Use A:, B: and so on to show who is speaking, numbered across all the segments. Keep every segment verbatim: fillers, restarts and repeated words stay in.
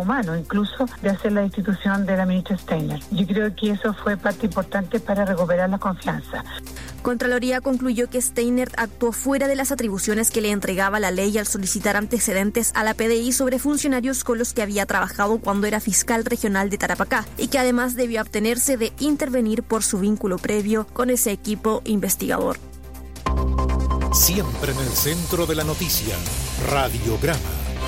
A: humano, incluso de hacer la destitución de la ministra Steiner. Yo creo que eso fue parte importante para recuperar la confianza.
B: Contraloría concluyó que Steiner actuó fuera de las atribuciones que le entregaba la ley al solicitar antecedentes a la P D I sobre funcionarios con los que había trabajado cuando era fiscal regional de Tarapacá y que además debió abstenerse de intervenir por su vínculo previo con ese equipo investigador.
C: Siempre en el centro de la noticia, Radiograma.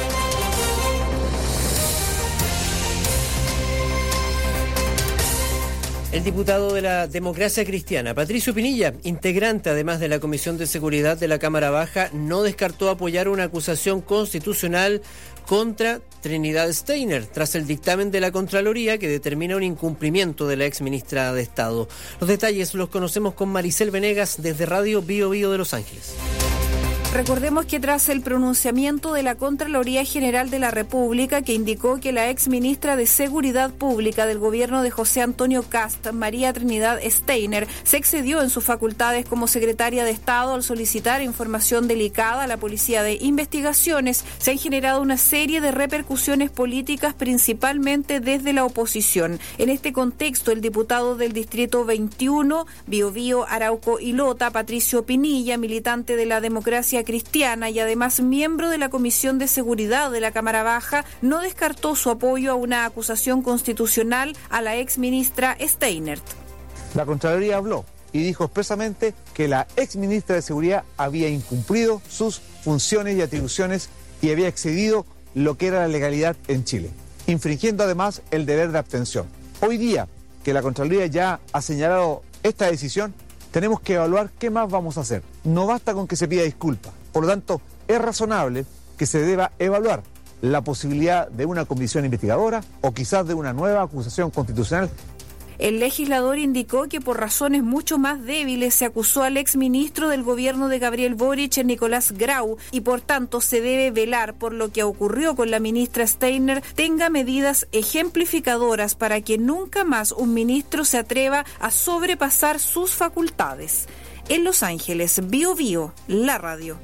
D: El diputado de la Democracia Cristiana, Patricio Pinilla, integrante además de la Comisión de Seguridad de la Cámara Baja, no descartó apoyar una acusación constitucional contra Trinidad Steiner, tras el dictamen de la Contraloría que determina un incumplimiento de la exministra de Estado. Los detalles los conocemos con Maricel Venegas desde Radio Bio Bio de Los Ángeles.
E: Recordemos que tras el pronunciamiento de la Contraloría General de la República, que indicó que la exministra de Seguridad Pública del gobierno de José Antonio Kast, María Trinidad Steiner, se excedió en sus facultades como secretaria de Estado al solicitar información delicada a la Policía de Investigaciones, se han generado una serie de repercusiones políticas, principalmente desde la oposición. En este contexto, el diputado del Distrito veintiuno, Biobío, Arauco y Lota, Patricio Pinilla, militante de la Democracia Cristiana y además miembro de la Comisión de Seguridad de la Cámara Baja, no descartó su apoyo a una acusación constitucional a la exministra Steiner.
F: La Contraloría habló y dijo expresamente que la exministra de Seguridad había incumplido sus funciones y atribuciones y había excedido lo que era la legalidad en Chile, infringiendo además el deber de abstención. Hoy día, que la Contraloría ya ha señalado esta decisión, tenemos que evaluar qué más vamos a hacer. No basta con que se pida disculpas. Por lo tanto, es razonable que se deba evaluar la posibilidad de una comisión investigadora o quizás de una nueva acusación constitucional.
E: El legislador indicó que por razones mucho más débiles se acusó al exministro del gobierno de Gabriel Boric, Nicolás Grau, y por tanto se debe velar por lo que ocurrió con la ministra Steiner, tenga medidas ejemplificadoras para que nunca más un ministro se atreva a sobrepasar sus facultades. En Los Ángeles, Bio Bio, la radio.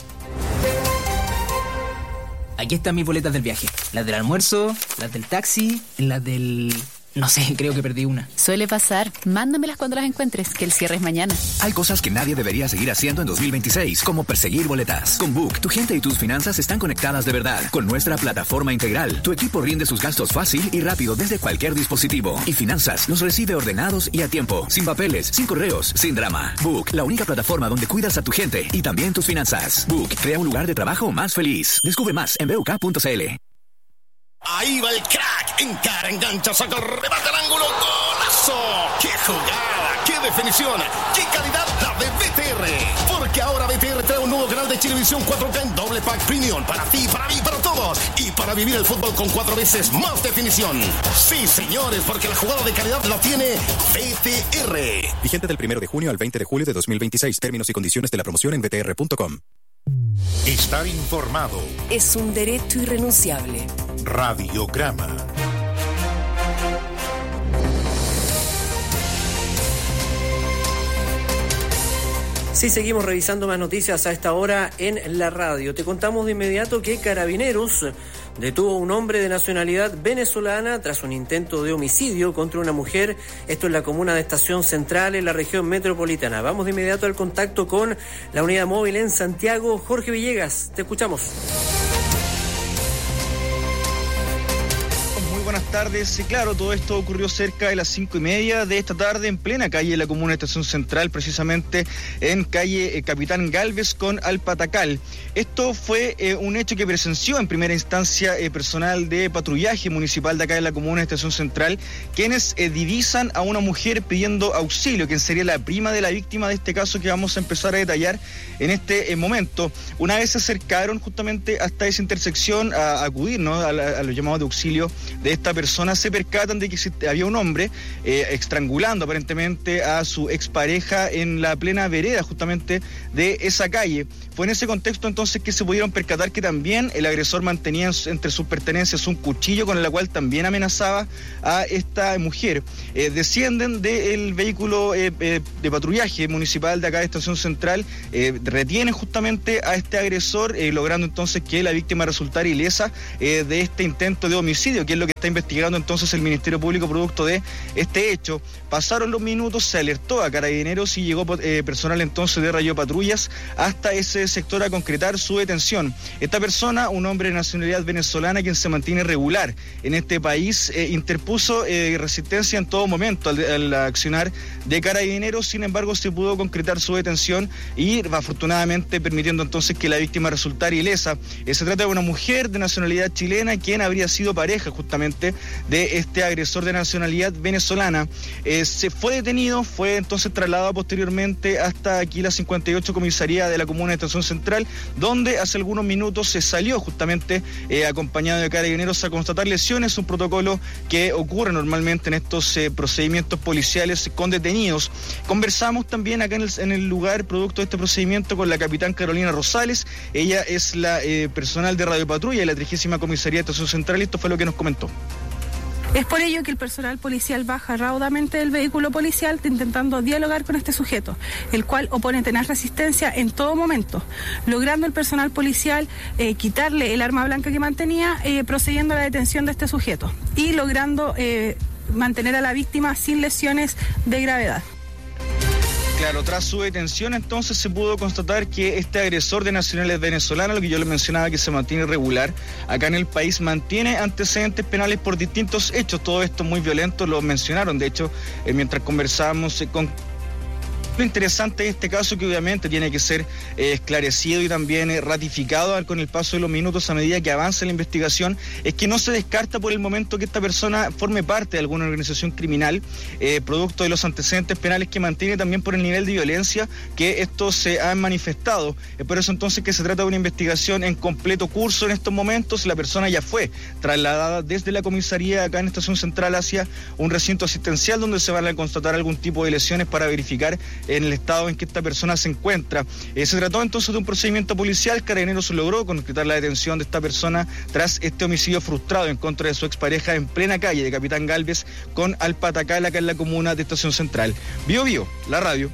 G: Aquí están mis boletas del viaje. Las del almuerzo, las del taxi, las del... No sé, creo que perdí una.
H: Suele pasar. Mándamelas cuando las encuentres, que el cierre es mañana.
I: Hay cosas que nadie debería seguir haciendo en dos mil veintiséis, como perseguir boletas. Con Book, tu gente y tus finanzas están conectadas de verdad. Con nuestra plataforma integral, tu equipo rinde sus gastos fácil y rápido desde cualquier dispositivo. Y finanzas los recibe ordenados y a tiempo. Sin papeles, sin correos, sin drama. Book, la única plataforma donde cuidas a tu gente y también tus finanzas. Book, crea un lugar de trabajo más feliz. Descubre más en b u k punto c l.
J: Ahí va el crack, encara, engancha, saca, remata el ángulo, ¡golazo! ¡Qué jugada! ¡Qué definición! ¡Qué calidad la de B T R! Porque ahora B T R trae un nuevo canal de Chilevisión cuatro K en doble pack premium para ti, para mí, para todos y para vivir el fútbol con cuatro veces más definición. Sí, señores, porque la jugada de calidad la tiene B T R.
K: Vigente del primero de junio al veinte de julio de dos mil veintiséis. Términos y condiciones de la promoción en b t r punto com.
C: Estar informado
L: es un derecho irrenunciable.
C: Radiograma.
D: Sí, seguimos revisando más noticias a esta hora en la radio. Te contamos de inmediato que Carabineros detuvo a un hombre de nacionalidad venezolana tras un intento de homicidio contra una mujer. Esto en la comuna de Estación Central, en la región metropolitana. Vamos de inmediato al contacto con la unidad móvil en Santiago. Jorge Villegas, te escuchamos.
M: Buenas tardes. Sí, claro, todo esto ocurrió cerca de las cinco y media de esta tarde en plena calle de la comuna de Estación Central, precisamente en calle eh, Capitán Galvez con Alpatacal. Esto fue eh, un hecho que presenció en primera instancia eh, personal de patrullaje municipal de acá de la comuna de Estación Central, quienes eh, divisan a una mujer pidiendo auxilio, quien sería la prima de la víctima de este caso que vamos a empezar a detallar en este eh, momento. Una vez se acercaron justamente hasta esa intersección a, a acudir, ¿no?, a, la, a los llamados de auxilio de esta persona, personas se percatan de que había un hombre eh, estrangulando aparentemente a su expareja en la plena vereda justamente de esa calle. Fue en ese contexto entonces que se pudieron percatar que también el agresor mantenía entre sus pertenencias un cuchillo con el cual también amenazaba a esta mujer. Eh, descienden del vehículo eh, eh, de patrullaje municipal de acá de Estación Central, eh, retienen justamente a este agresor, eh, logrando entonces que la víctima resultara ilesa eh, de este intento de homicidio, que es lo que está investigando entonces el Ministerio Público producto de este hecho. Pasaron los minutos, se alertó a Carabineros y llegó eh, personal entonces de Radio Patrullas hasta ese sector a concretar su detención. Esta persona, un hombre de nacionalidad venezolana quien se mantiene regular en este país, eh, interpuso eh, resistencia en todo momento al, al accionar de Carabineros. Sin embargo, se pudo concretar su detención y afortunadamente permitiendo entonces que la víctima resultara ilesa. Eh, se trata de una mujer de nacionalidad chilena quien habría sido pareja justamente de este agresor de nacionalidad venezolana. Eh, se fue detenido, fue entonces trasladado posteriormente hasta aquí la cincuenta y ocho comisaría de la comuna de Estación Central, donde hace algunos minutos se salió justamente eh, acompañado de Carabineros a constatar lesiones, un protocolo que ocurre normalmente en estos eh, procedimientos policiales con detenidos. Conversamos también acá en el, en el lugar, producto de este procedimiento, con la capitán Carolina Rosales. Ella es la eh, personal de Radio Patrulla y la trigésima comisaría de Estación Central, y esto fue lo que nos comentó.
N: Es por ello que el personal policial baja raudamente del vehículo policial intentando dialogar con este sujeto, el cual opone tenaz resistencia en todo momento, logrando el personal policial eh, quitarle el arma blanca que mantenía, eh, procediendo a la detención de este sujeto y logrando eh, mantener a la víctima sin lesiones de gravedad.
M: Claro, tras su detención entonces se pudo constatar que este agresor de nacionalidad venezolana, lo que yo le mencionaba que se mantiene irregular acá en el país, mantiene antecedentes penales por distintos hechos. Todo esto muy violento, lo mencionaron, de hecho, eh, mientras conversábamos eh, con... Lo interesante de este caso, que obviamente tiene que ser eh, esclarecido y también eh, ratificado con el paso de los minutos a medida que avanza la investigación, es que no se descarta por el momento que esta persona forme parte de alguna organización criminal, eh, producto de los antecedentes penales que mantiene, también por el nivel de violencia que estos se han manifestado. Es por eso entonces que se trata de una investigación en completo curso en estos momentos. La persona ya fue trasladada desde la comisaría acá en Estación Central hacia un recinto asistencial donde se van a constatar algún tipo de lesiones para verificar en el estado en que esta persona se encuentra. Eh, se trató entonces de un procedimiento policial. Carabineros logró concretar la detención de esta persona tras este homicidio frustrado en contra de su expareja en plena calle de Capitán Galvez con Alpatacal, acá en la comuna de Estación Central. Bio Bio, la radio.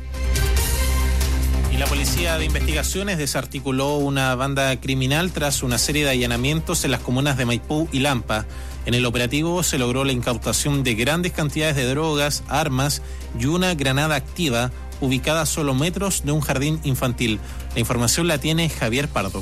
O: Y la Policía de Investigaciones desarticuló una banda criminal tras una serie de allanamientos en las comunas de Maipú y Lampa. En el operativo se logró la incautación de grandes cantidades de drogas, armas y una granada activa ubicada a solo metros de un jardín infantil. La información la tiene Javier Pardo.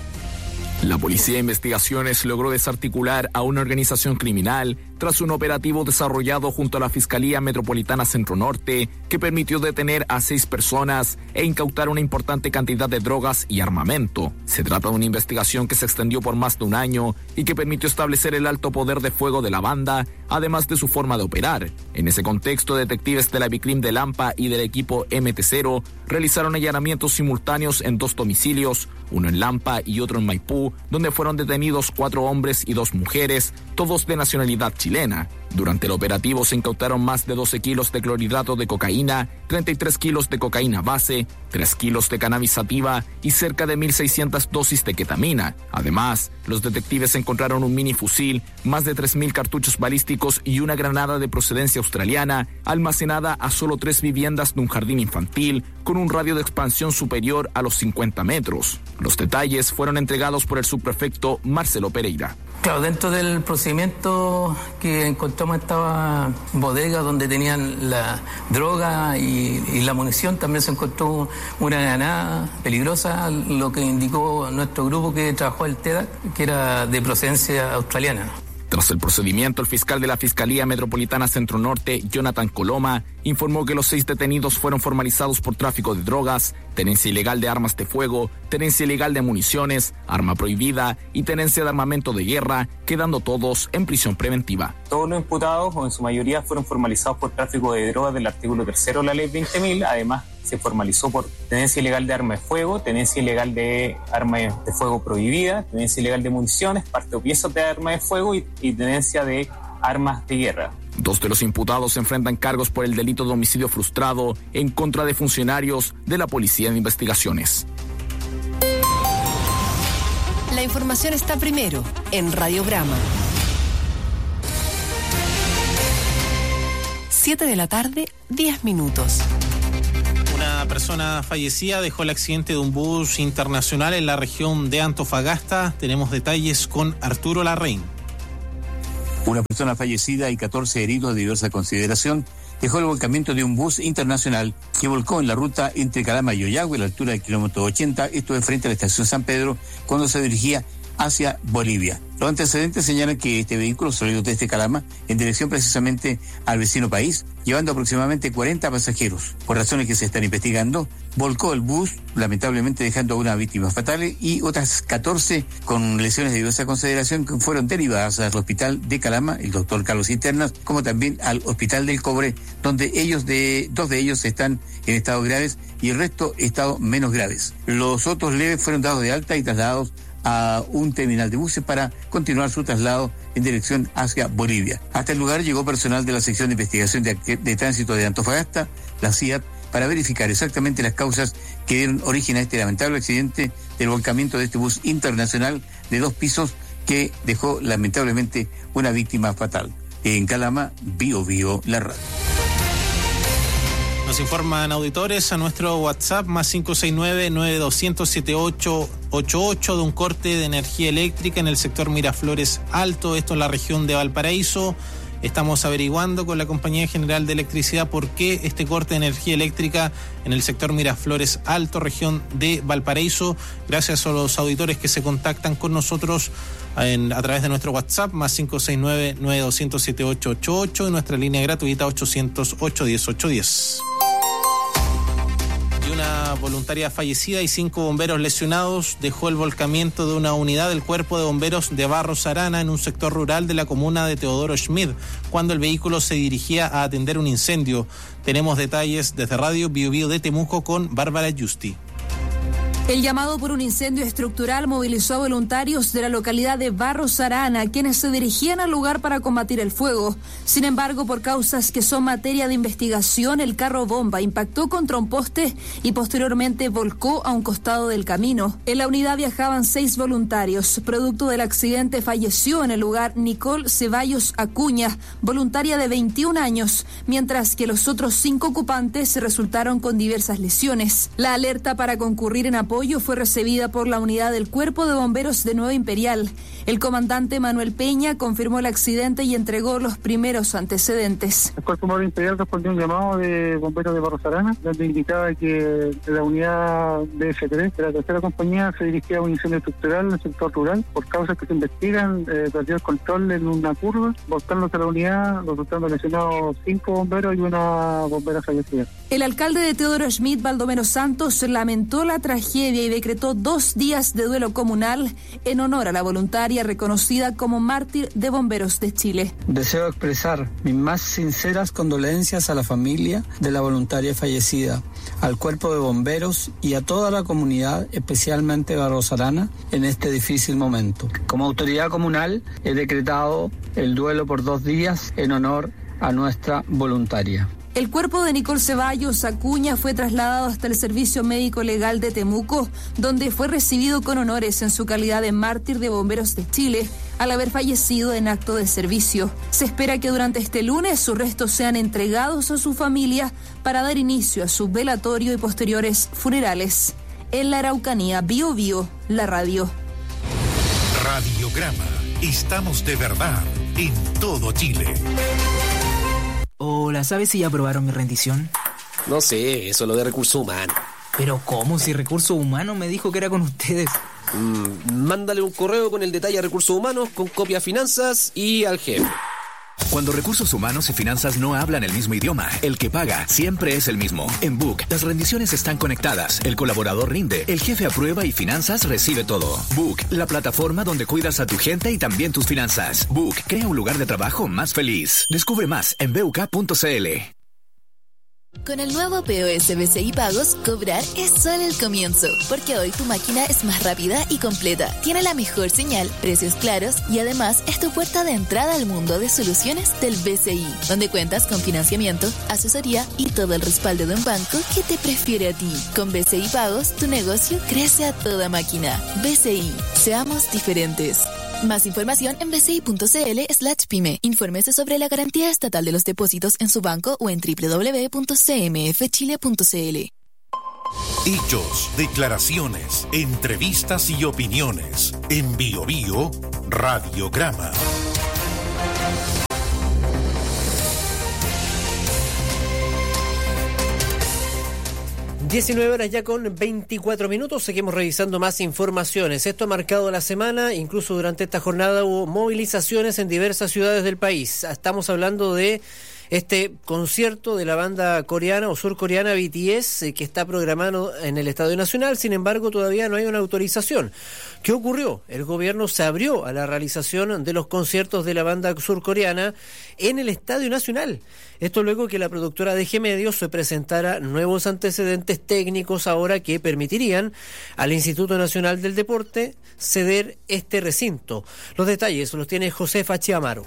P: La Policía de Investigaciones logró desarticular a una organización criminal tras un operativo desarrollado junto a la Fiscalía Metropolitana Centro Norte, que permitió detener a seis personas e incautar una importante cantidad de drogas y armamento. Se trata de una investigación que se extendió por más de un año y que permitió establecer el alto poder de fuego de la banda, además de su forma de operar. En ese contexto, detectives de la Bicrim de Lampa y del equipo M T cero realizaron allanamientos simultáneos en dos domicilios, uno en Lampa y otro en Maipú, donde fueron detenidos cuatro hombres y dos mujeres, todos de nacionalidad chilena. Durante el operativo se incautaron más de doce kilos de clorhidrato de cocaína, treinta y tres kilos de cocaína base, tres kilos de cannabis sativa y cerca de mil seiscientas dosis de ketamina. Además, los detectives encontraron un mini fusil, más de tres mil cartuchos balísticos y una granada de procedencia australiana almacenada a solo tres viviendas de un jardín infantil con un radio de expansión superior a los cincuenta metros. Los detalles fueron entregados por el subprefecto Marcelo Pereira.
Q: Claro, dentro del procedimiento que encontramos esta bodega donde tenían la droga y, y la munición, también se encontró una granada peligrosa, lo que indicó nuestro grupo que trabajó el TEDAC, que era de procedencia australiana.
P: Tras el procedimiento, el fiscal de la Fiscalía Metropolitana Centro Norte, Jonathan Coloma, informó que los seis detenidos fueron formalizados por tráfico de drogas, tenencia ilegal de armas de fuego, tenencia ilegal de municiones, arma prohibida y tenencia de armamento de guerra, quedando todos en prisión preventiva.
R: Todos los imputados, o en su mayoría, fueron formalizados por tráfico de drogas del artículo tercero de la ley veinte mil, además se formalizó por tenencia ilegal de arma de fuego, tenencia ilegal de arma de fuego prohibida, tenencia ilegal de municiones, parte o piezas de arma de fuego y, y tenencia de armas de guerra.
P: Dos de los imputados enfrentan cargos por el delito de homicidio frustrado en contra de funcionarios de la Policía de Investigaciones.
L: La información está primero en Radiograma. siete de la tarde, diez minutos.
O: Una persona fallecida dejó el accidente de un bus internacional en la región de Antofagasta. Tenemos detalles con Arturo Larraín.
S: Una persona fallecida y catorce heridos de diversa consideración dejó el volcamiento de un bus internacional que volcó en la ruta entre Calama y Ollagüe a la altura del kilómetro ochenta, esto de frente a la estación San Pedro, cuando se dirigía hacia Bolivia. Los antecedentes señalan que este vehículo salió desde Calama en dirección precisamente al vecino país, llevando aproximadamente cuarenta pasajeros. Por razones que se están investigando, volcó el bus, lamentablemente dejando a una víctima fatal y otras catorce con lesiones de diversa consideración que fueron derivadas al hospital de Calama, el doctor Carlos Internas, como también al hospital del Cobre, donde ellos de dos de ellos están en estado graves y el resto estado menos graves. Los otros leves fueron dados de alta y trasladados a un terminal de buses para continuar su traslado en dirección hacia Bolivia. Hasta el lugar llegó personal de la sección de investigación de, de tránsito de Antofagasta, la C I A T, para verificar exactamente las causas que dieron origen a este lamentable accidente del volcamiento de este bus internacional de dos pisos que dejó lamentablemente una víctima fatal. En Calama, Bio Bio, la radio.
O: Nos informan auditores a nuestro WhatsApp más cinco seis nueve, nueve dos cero cero, siete ocho ocho ocho de un corte de energía eléctrica en el sector Miraflores Alto, esto en la región de Valparaíso. Estamos averiguando con la Compañía General de Electricidad por qué este corte de energía eléctrica en el sector Miraflores Alto, región de Valparaíso. Gracias a los auditores que se contactan con nosotros en, a través de nuestro WhatsApp, más cinco seis nueve, nueve dos cero cero, siete ocho ocho ocho, y nuestra línea gratuita ochocientos, ocho diez, ocho diez. Y una voluntaria fallecida y cinco bomberos lesionados dejó el volcamiento de una unidad del Cuerpo de Bomberos de Barros Arana en un sector rural de la comuna de Teodoro Schmid, cuando el vehículo se dirigía a atender un incendio. Tenemos detalles desde Radio Bio Bio de Temuco con Bárbara Justi.
E: El llamado por un incendio estructural movilizó a voluntarios de la localidad de Barros Arana, quienes se dirigían al lugar para combatir el fuego. Sin embargo, por causas que son materia de investigación, el carro bomba impactó contra un poste y posteriormente volcó a un costado del camino. En la unidad viajaban seis voluntarios. Producto del accidente falleció en el lugar Nicole Ceballos Acuña, voluntaria de veintiún años, mientras que los otros cinco ocupantes resultaron con diversas lesiones. La alerta para concurrir en apoyo fue recibida por la unidad del Cuerpo de Bomberos de Nueva Imperial. El comandante Manuel Peña confirmó el accidente y entregó los primeros antecedentes.
T: El Cuerpo de Bomberos Imperial respondió un llamado de bomberos de Barros Arana, donde indicaba que la unidad B F tres de la tercera compañía se dirigía a un incendio estructural en el sector rural. Por causas que se investigan, eh, perdió el control en una curva, volcándose a la unidad, resultando lesionados cinco bomberos y una bombera fallecida.
E: El alcalde de Teodoro Schmid, Baldomero Santos, lamentó la tragedia y decretó dos días de duelo comunal en honor a la voluntaria reconocida como mártir de bomberos de Chile.
U: Deseo expresar mis más sinceras condolencias a la familia de la voluntaria fallecida, al cuerpo de bomberos y a toda la comunidad, especialmente Barros Arana, en este difícil momento. Como autoridad comunal he decretado el duelo por dos días en honor a nuestra voluntaria.
E: El cuerpo de Nicole Ceballos Acuña fue trasladado hasta el Servicio Médico Legal de Temuco, donde fue recibido con honores en su calidad de mártir de bomberos de Chile, al haber fallecido en acto de servicio. Se espera que durante este lunes sus restos sean entregados a su familia para dar inicio a su velatorio y posteriores funerales. En la Araucanía, Bio Bio, la radio.
C: Radiograma. Estamos de verdad en todo Chile.
G: Hola, ¿sabes si ya aprobaron mi rendición?
V: No sé, eso es lo de recursos humanos.
G: ¿Pero cómo? Si recursos humanos me dijo que era con ustedes.
V: Mm, mándale un correo con el detalle a recursos humanos, con copia a finanzas y al jefe.
I: Cuando recursos humanos y finanzas no hablan el mismo idioma, el que paga siempre es el mismo. En Book, las rendiciones están conectadas, el colaborador rinde, el jefe aprueba y finanzas recibe todo. Book, la plataforma donde cuidas a tu gente y también tus finanzas. Book, crea un lugar de trabajo más feliz. Descubre más en b u k punto c l.
H: Con el nuevo P O S B C I Pagos, cobrar es solo el comienzo, porque hoy tu máquina es más rápida y completa, tiene la mejor señal, precios claros y además es tu puerta de entrada al mundo de soluciones del B C I, donde cuentas con financiamiento, asesoría y todo el respaldo de un banco que te prefiere a ti. Con B C I Pagos, tu negocio crece a toda máquina. B C I, seamos diferentes. Más información en bci.cl slash pyme. Infórmese sobre la garantía estatal de los depósitos en su banco o en doble u doble u doble u punto c m f chile punto c l.
C: Hechos, declaraciones, entrevistas y opiniones. En Bio Bio, Radiograma.
D: diecinueve horas ya con veinticuatro minutos, seguimos revisando más informaciones. Esto ha marcado la semana, incluso durante esta jornada hubo movilizaciones en diversas ciudades del país. Estamos hablando de este concierto de la banda coreana o surcoreana B T S, eh, que está programado en el Estadio Nacional, sin embargo todavía no hay una autorización. ¿Qué ocurrió? El gobierno se abrió a la realización de los conciertos de la banda surcoreana en el Estadio Nacional. Esto luego que la productora de G Medios se presentara nuevos antecedentes técnicos ahora que permitirían al Instituto Nacional del Deporte ceder este recinto. Los detalles los tiene Josefa Chiamaro.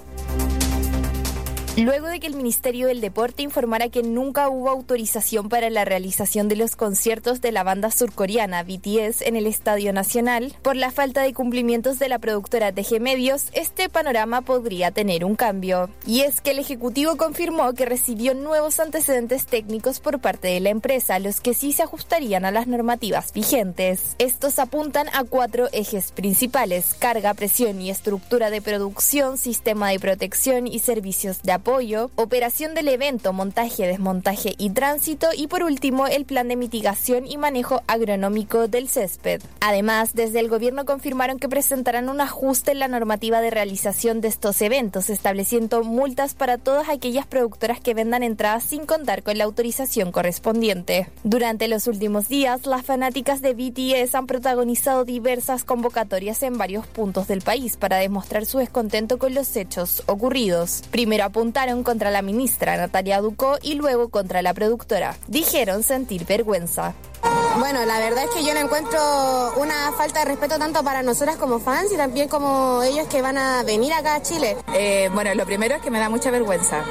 A: Luego de que el Ministerio del Deporte informara que nunca hubo autorización para la realización de los conciertos de la banda surcoreana B T S en el Estadio Nacional, por la falta de cumplimientos de la productora T G Medios, este panorama podría tener un cambio. Y es que el Ejecutivo confirmó que recibió nuevos antecedentes técnicos por parte de la empresa, los que sí se ajustarían a las normativas vigentes. Estos apuntan a cuatro ejes principales: carga, presión y estructura de producción, sistema de protección y servicios de apoyo, operación del evento, montaje, desmontaje y tránsito, y por último el plan de mitigación y manejo agronómico del césped. Además, desde el gobierno confirmaron que presentarán un ajuste en la normativa de realización de estos eventos, estableciendo multas para todas aquellas productoras que vendan entradas sin contar con la autorización correspondiente. Durante los últimos días, las fanáticas de B T S han protagonizado diversas convocatorias en varios puntos del país para demostrar su descontento con los hechos ocurridos. Primero apuntaron contra la ministra Natalia Ducó y luego contra la productora. Dijeron sentir vergüenza.
B: Bueno, la verdad es que yo le encuentro una falta de respeto tanto para nosotras como fans y también como ellos que van a venir acá a Chile.
W: Eh, bueno, lo primero es que me da mucha vergüenza.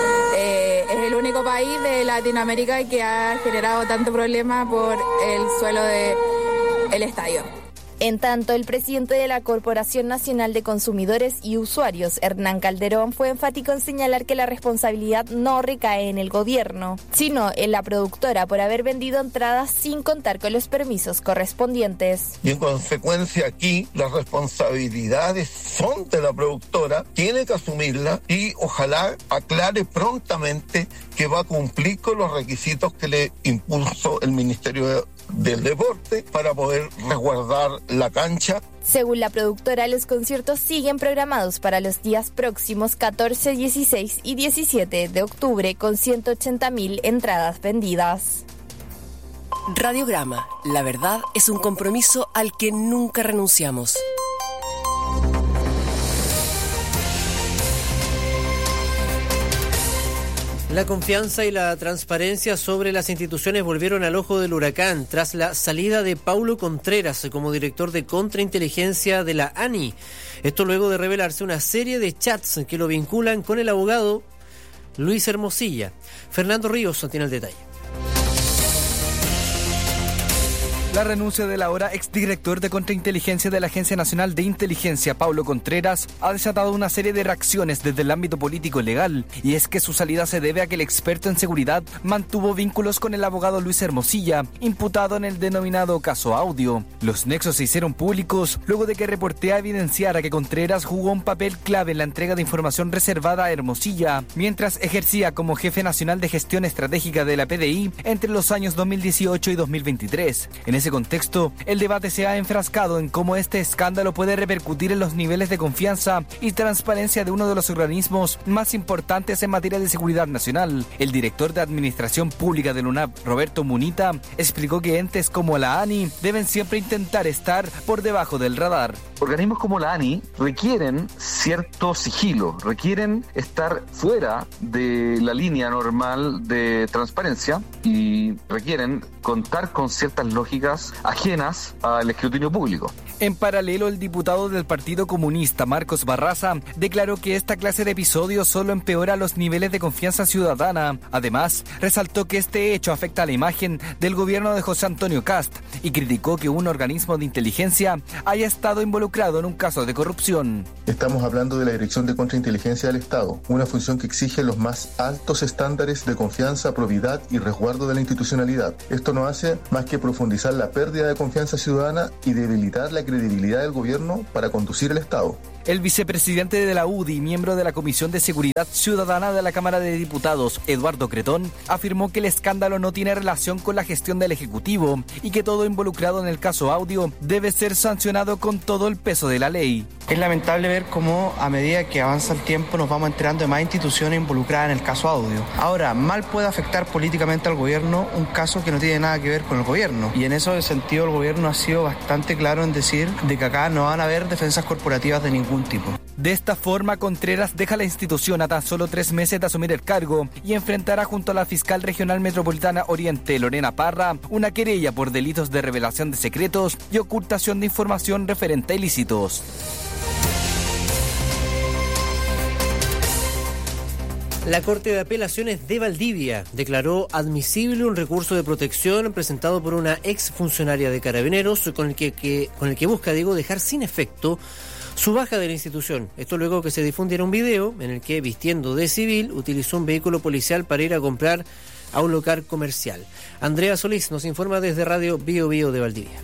W: Eh, es el único país de Latinoamérica que ha generado tanto problema por el suelo del estadio.
A: En tanto, el presidente de la Corporación Nacional de Consumidores y Usuarios, Hernán Calderón, fue enfático en señalar que la responsabilidad no recae en el gobierno, sino en la productora por haber vendido entradas sin contar con los permisos correspondientes.
X: Y en consecuencia aquí las responsabilidades son de la productora, tiene que asumirla y ojalá aclare prontamente que va a cumplir con los requisitos que le impuso el Ministerio de del Deporte para poder resguardar la cancha.
A: Según la productora, los conciertos siguen programados para los días próximos catorce, dieciséis y diecisiete de octubre con ciento ochenta mil entradas vendidas.
L: Radiograma, la verdad es un compromiso al que nunca renunciamos.
D: La confianza y la transparencia sobre las instituciones volvieron al ojo del huracán tras la salida de Paulo Contreras como director de contrainteligencia de la A N I. Esto luego de revelarse una serie de chats que lo vinculan con el abogado Luis Hermosilla. Fernando Ríos tiene el detalle.
Y: La renuncia del ahora exdirector de contrainteligencia de la Agencia Nacional de Inteligencia, Paulo Contreras, ha desatado una serie de reacciones desde el ámbito político y legal, y es que su salida se debe a que el experto en seguridad mantuvo vínculos con el abogado Luis Hermosilla, imputado en el denominado caso Audio. Los nexos se hicieron públicos luego de que Reportea evidenciara que Contreras jugó un papel clave en la entrega de información reservada a Hermosilla, mientras ejercía como jefe nacional de gestión estratégica de la P D I entre los años dos mil dieciocho y dos mil veintitrés. En ese contexto, el debate se ha enfrascado en cómo este escándalo puede repercutir en los niveles de confianza y transparencia de uno de los organismos más importantes en materia de seguridad nacional. El director de Administración Pública del U N A P, Roberto Munita, explicó que entes como la ANI deben siempre intentar estar por debajo del radar.
F: Organismos como la ANI requieren cierto sigilo, requieren estar fuera de la línea normal de transparencia y requieren contar con ciertas lógicas ajenas al escrutinio público.
Y: En paralelo, el diputado del Partido Comunista, Marcos Barraza, declaró que esta clase de episodios solo empeora los niveles de confianza ciudadana. Además, resaltó que este hecho afecta a la imagen del gobierno de José Antonio Kast y criticó que un organismo de inteligencia haya estado involucrado en un caso de corrupción.
J: Estamos hablando de la Dirección de Contrainteligencia del Estado, una función que exige los más altos estándares de confianza, probidad y resguardo de la institucionalidad. Esto no hace más que profundizar la pérdida de confianza ciudadana y debilitar la credibilidad del gobierno para conducir el Estado.
Y: El vicepresidente de la U D I, miembro de la Comisión de Seguridad Ciudadana de la Cámara de Diputados, Eduardo Cretón, afirmó que el escándalo no tiene relación con la gestión del Ejecutivo y que todo involucrado en el caso Audio debe ser sancionado con todo el peso de la ley.
K: Es lamentable ver cómo a medida que avanza el tiempo nos vamos enterando de más instituciones involucradas en el caso Audio. Ahora, mal puede afectar políticamente al gobierno un caso que no tiene nada que ver con el gobierno. Y en ese sentido el gobierno ha sido bastante claro en decir de que acá no van a haber defensas corporativas de ningún tipo.
Y: De esta forma, Contreras deja la institución a tan solo tres meses de asumir el cargo y enfrentará junto a la fiscal regional metropolitana Oriente, Lorena Parra, una querella por delitos de revelación de secretos y ocultación de información referente a ilícitos.
D: La Corte de Apelaciones de Valdivia declaró admisible un recurso de protección presentado por una exfuncionaria de Carabineros con el que, que, con el que busca, digo, dejar sin efecto su baja de la institución. Esto luego que se difundiera un video en el que, vistiendo de civil, utilizó un vehículo policial para ir a comprar a un local comercial. Andrea Solís nos informa desde Radio Bio Bio de Valdivia.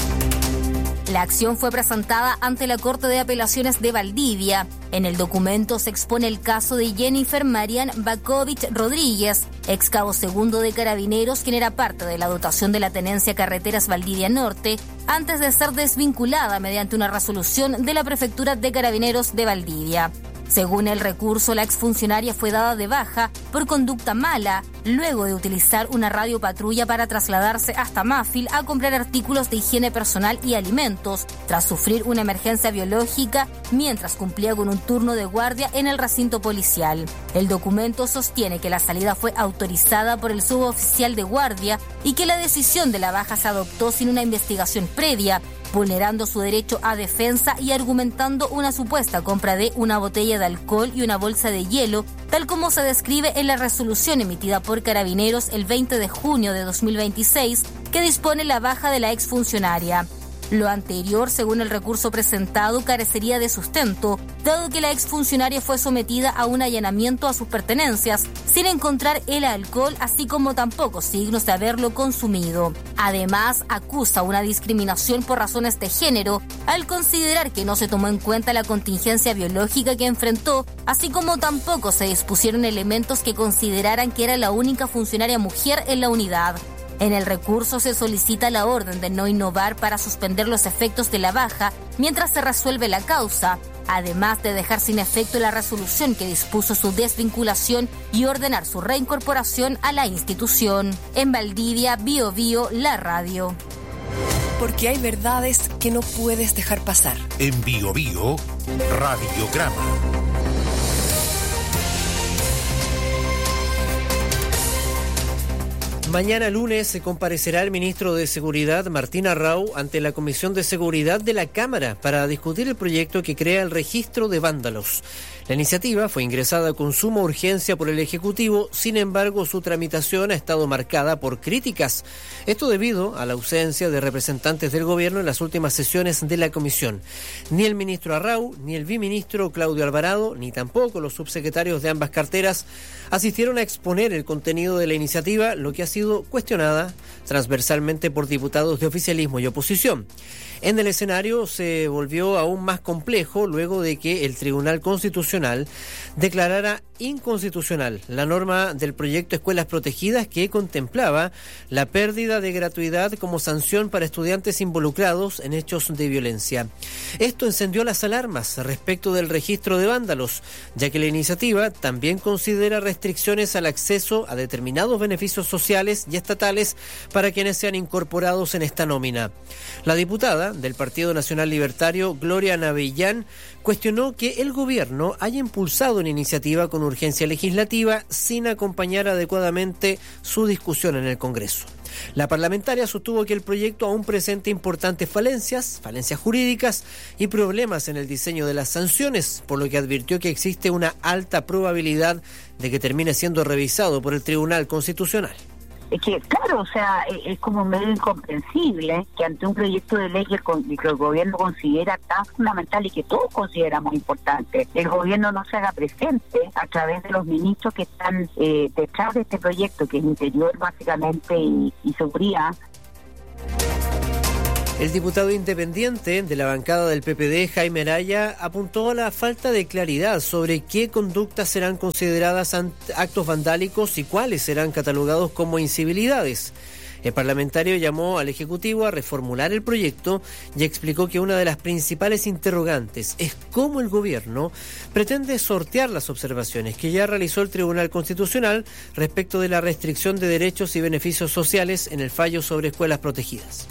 M: La acción fue presentada ante la Corte de Apelaciones de Valdivia. En el documento se expone el caso de Jennifer Marian Bakovich Rodríguez, ex cabo segundo de Carabineros, quien era parte de la dotación de la Tenencia Carreteras Valdivia Norte, antes de ser desvinculada mediante una resolución de la Prefectura de Carabineros de Valdivia. Según el recurso, la exfuncionaria fue dada de baja por conducta mala, luego de utilizar una radiopatrulla para trasladarse hasta Mafil a comprar artículos de higiene personal y alimentos, tras sufrir una emergencia biológica mientras cumplía con un turno de guardia en el recinto policial. El documento sostiene que la salida fue autorizada por el suboficial de guardia y que la decisión de la baja se adoptó sin una investigación previa, vulnerando su derecho a defensa y argumentando una supuesta compra de una botella de alcohol y una bolsa de hielo, tal como se describe en la resolución emitida por Carabineros el veinte de junio de dos mil veintiséis, que dispone la baja de la exfuncionaria. Lo anterior, según el recurso presentado, carecería de sustento, dado que la exfuncionaria fue sometida a un allanamiento a sus pertenencias, sin encontrar el alcohol, así como tampoco signos de haberlo consumido. Además, acusa una discriminación por razones de género, al considerar que no se tomó en cuenta la contingencia biológica que enfrentó, así como tampoco se dispusieron elementos que consideraran que era la única funcionaria mujer en la unidad. En el recurso se solicita la orden de no innovar para suspender los efectos de la baja mientras se resuelve la causa, además de dejar sin efecto la resolución que dispuso su desvinculación y ordenar su reincorporación a la institución. En Valdivia, Bio Bio, la radio.
L: Porque hay verdades que no puedes dejar pasar.
C: En Bio Bio, Radiograma.
D: Mañana lunes se comparecerá el ministro de Seguridad, Martín Arrau, ante la Comisión de Seguridad de la Cámara para discutir el proyecto que crea el registro de vándalos. La iniciativa fue ingresada con suma urgencia por el Ejecutivo, sin embargo su tramitación ha estado marcada por críticas. Esto debido a la ausencia de representantes del gobierno en las últimas sesiones de la comisión. Ni el ministro Arrau, ni el viceministro Claudio Alvarado, ni tampoco los subsecretarios de ambas carteras asistieron a exponer el contenido de la iniciativa, lo que ha sido sido cuestionada transversalmente por diputados de oficialismo y oposición. En el escenario se volvió aún más complejo luego de que el Tribunal Constitucional declarara inconstitucional la norma del proyecto Escuelas Protegidas que contemplaba la pérdida de gratuidad como sanción para estudiantes involucrados en hechos de violencia. Esto encendió las alarmas respecto del registro de vándalos, ya que la iniciativa también considera restricciones al acceso a determinados beneficios sociales y estatales para quienes sean incorporados en esta nómina. La diputada del Partido Nacional Libertario, Gloria Navellán, cuestionó que el gobierno haya impulsado una iniciativa con urgencia legislativa sin acompañar adecuadamente su discusión en el Congreso. La parlamentaria sostuvo que el proyecto aún presenta importantes falencias, falencias jurídicas y problemas en el diseño de las sanciones, por lo que advirtió que existe una alta probabilidad de que termine siendo revisado por el Tribunal Constitucional.
N: Es que, claro, o sea, es como medio incomprensible que ante un proyecto de ley que el, que el gobierno considera tan fundamental y que todos consideramos importante, el gobierno no se haga presente a través de los ministros que están eh, detrás de este proyecto, que es Interior básicamente y, y Seguridad.
D: El diputado independiente de la bancada del P P D, Jaime Araya, apuntó a la falta de claridad sobre qué conductas serán consideradas actos vandálicos y cuáles serán catalogados como incivilidades. El parlamentario llamó al Ejecutivo a reformular el proyecto y explicó que una de las principales interrogantes es cómo el gobierno pretende sortear las observaciones que ya realizó el Tribunal Constitucional respecto de la restricción de derechos y beneficios sociales en el fallo sobre escuelas protegidas.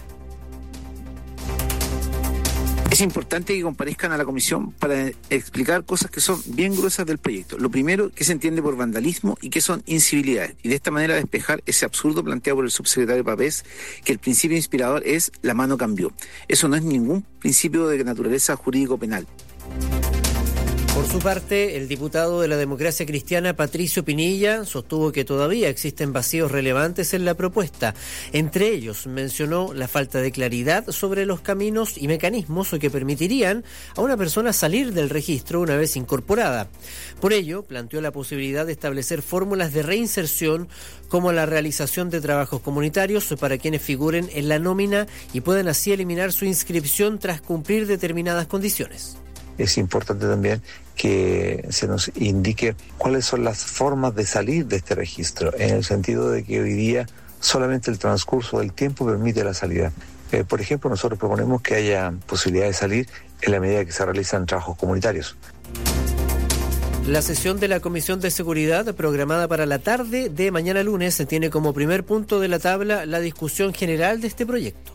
P: Es importante que comparezcan a la comisión para explicar cosas que son bien gruesas del proyecto. Lo primero, qué se entiende por vandalismo y qué son incivilidades. Y de esta manera despejar ese absurdo planteado por el subsecretario Pavés, que el principio inspirador es la mano cambió. Eso no es ningún principio de naturaleza jurídico-penal.
D: Por su parte, el diputado de la Democracia Cristiana, Patricio Pinilla, sostuvo que todavía existen vacíos relevantes en la propuesta. Entre ellos, mencionó la falta de claridad sobre los caminos y mecanismos que permitirían a una persona salir del registro una vez incorporada. Por ello, planteó la posibilidad de establecer fórmulas de reinserción como la realización de trabajos comunitarios para quienes figuren en la nómina y puedan así eliminar su inscripción tras cumplir determinadas condiciones.
Q: Es importante también que se nos indique cuáles son las formas de salir de este registro, en el sentido de que hoy día solamente el transcurso del tiempo permite la salida. Eh, por ejemplo, nosotros proponemos que haya posibilidad de salir en la medida que se realizan trabajos comunitarios.
D: La sesión de la Comisión de Seguridad, programada para la tarde de mañana lunes, tiene como primer punto de la tabla la discusión general de este proyecto.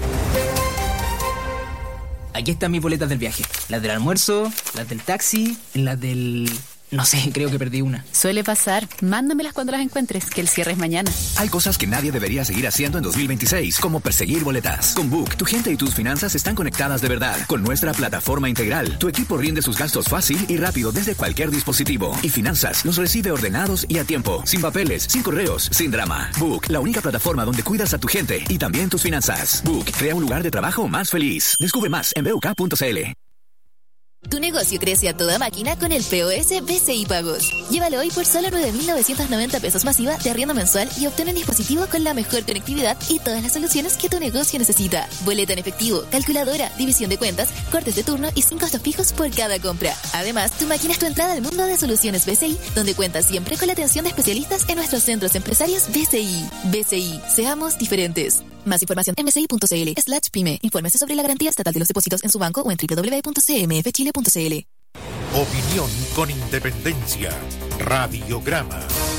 G: Aquí están mis boletas del viaje. Las del almuerzo, las del taxi, las del... No sé, creo que perdí una.
R: Suele pasar. Mándamelas cuando las encuentres, que el cierre es mañana.
I: Hay cosas que nadie debería seguir haciendo en dos mil veintiséis, como perseguir boletas. Con Book, tu gente y tus finanzas están conectadas de verdad. Con nuestra plataforma integral, tu equipo rinde sus gastos fácil y rápido desde cualquier dispositivo. Y Finanzas los recibe ordenados y a tiempo. Sin papeles, sin correos, sin drama. Book, la única plataforma donde cuidas a tu gente y también tus finanzas. Book, crea un lugar de trabajo más feliz. Descubre más en b u k punto c l.
H: Tu negocio crece a toda máquina con el P O S B C I Pagos. Llévalo hoy por solo nueve mil novecientos noventa pesos masiva de arriendo mensual y obtén un dispositivo con la mejor conectividad y todas las soluciones que tu negocio necesita. Boleta en efectivo, calculadora, división de cuentas, cortes de turno y sin costos fijos por cada compra. Además, tu máquina es tu entrada al mundo de soluciones B C I, donde cuentas siempre con la atención de especialistas en nuestros centros empresarios B C I. B C I, seamos diferentes. Más información en bci.cl slash pyme. Infórmese sobre la garantía estatal de los depósitos en su banco o en doble u doble u doble u punto c m f chile punto c l.
C: Opinión con independencia. Radiograma.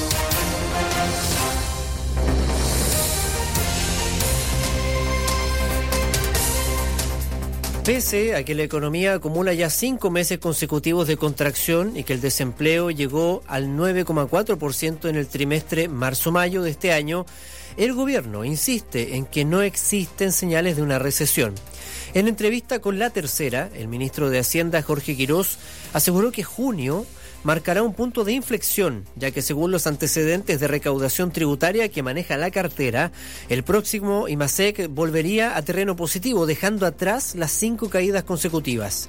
D: Pese a que la economía acumula ya cinco meses consecutivos de contracción y que el desempleo llegó al nueve coma cuatro por ciento en el trimestre marzo-mayo de este año, el gobierno insiste en que no existen señales de una recesión. En entrevista con La Tercera, el ministro de Hacienda, Jorge Quirós, aseguró que junio marcará un punto de inflexión, ya que según los antecedentes de recaudación tributaria que maneja la cartera, el próximo IMASEC volvería a terreno positivo, dejando atrás las cinco caídas consecutivas.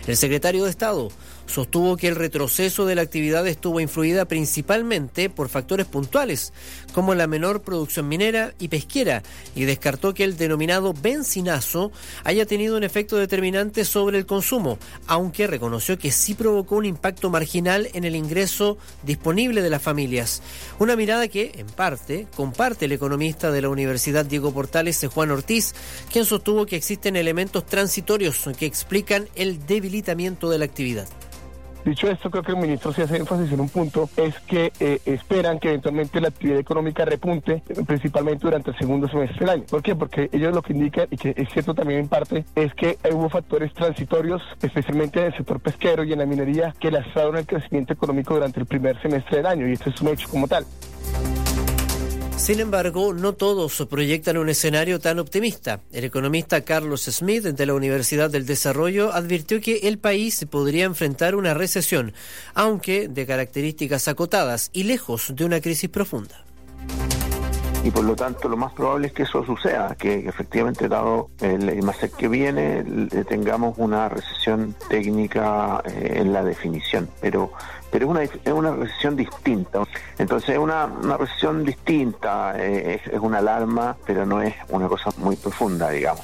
D: El secretario de Estado sostuvo que el retroceso de la actividad estuvo influida principalmente por factores puntuales, como la menor producción minera y pesquera, y descartó que el denominado bencinazo haya tenido un efecto determinante sobre el consumo, aunque reconoció que sí provocó un impacto marginal en el ingreso disponible de las familias. Una mirada que, en parte, comparte el economista de la Universidad Diego Portales, Juan Ortiz, quien sostuvo que existen elementos transitorios que explican el debilitamiento de la actividad.
E: Dicho esto, creo que el ministro se hace énfasis en un punto, es que eh, esperan que eventualmente la actividad económica repunte, principalmente durante el segundo semestre del año. ¿Por qué? Porque ellos lo que indican, y que es cierto también en parte, es que hubo factores transitorios, especialmente en el sector pesquero y en la minería, que lastraron el crecimiento económico durante el primer semestre del año, y esto es un hecho como tal.
D: Sin embargo, no todos proyectan un escenario tan optimista. El economista Carlos Smith, de la Universidad del Desarrollo, advirtió que el país podría enfrentar una recesión, aunque de características acotadas y lejos de una crisis profunda.
O: Y por lo tanto lo más probable es que eso suceda, que efectivamente dado el IMASEC que viene tengamos una recesión técnica eh, en la definición, pero pero es una, es una recesión distinta. Entonces es una, una recesión distinta, eh, es, es una alarma, pero no es una cosa muy profunda, digamos.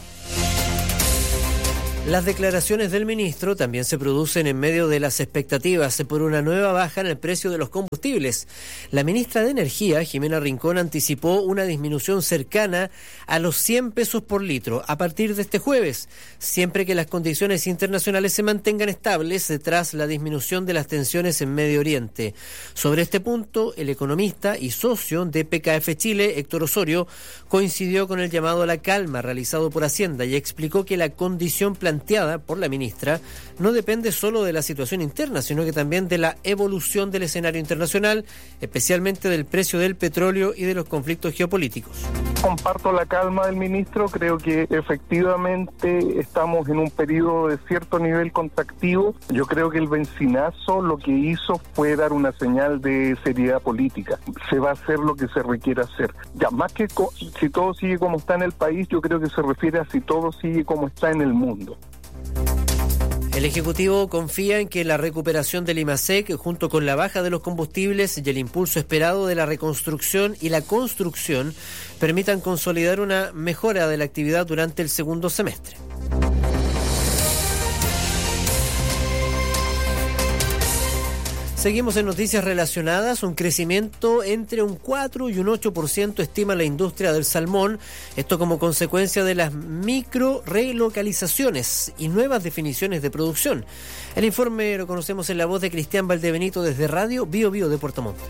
D: Las declaraciones del ministro también se producen en medio de las expectativas por una nueva baja en el precio de los combustibles. La ministra de Energía, Jimena Rincón, anticipó una disminución cercana a los cien pesos por litro a partir de este jueves, siempre que las condiciones internacionales se mantengan estables tras la disminución de las tensiones en Medio Oriente. Sobre este punto, el economista y socio de P K F Chile, Héctor Osorio, coincidió con el llamado a la calma realizado por Hacienda y explicó que la condición planteada por la ministra no depende solo de la situación interna, sino que también de la evolución del escenario internacional, especialmente del precio del petróleo y de los conflictos geopolíticos.
E: Comparto la calma del ministro, creo que efectivamente estamos en un periodo de cierto nivel contractivo. Yo creo que el bencinazo lo que hizo fue dar una señal de seriedad política. Se va a hacer lo que se requiere hacer. Ya más que co- si todo sigue como está en el país, yo creo que se refiere a si todo sigue como está en el mundo.
D: El Ejecutivo confía en que la recuperación del IMASEC, junto con la baja de los combustibles y el impulso esperado de la reconstrucción y la construcción, permitan consolidar una mejora de la actividad durante el segundo semestre. Seguimos en noticias relacionadas. Un crecimiento entre un cuatro y un ocho por ciento estima la industria del salmón, esto como consecuencia de las micro relocalizaciones y nuevas definiciones de producción. El informe lo conocemos en la voz de Cristian Valdebenito desde Radio Bio Bio de Puerto Montt.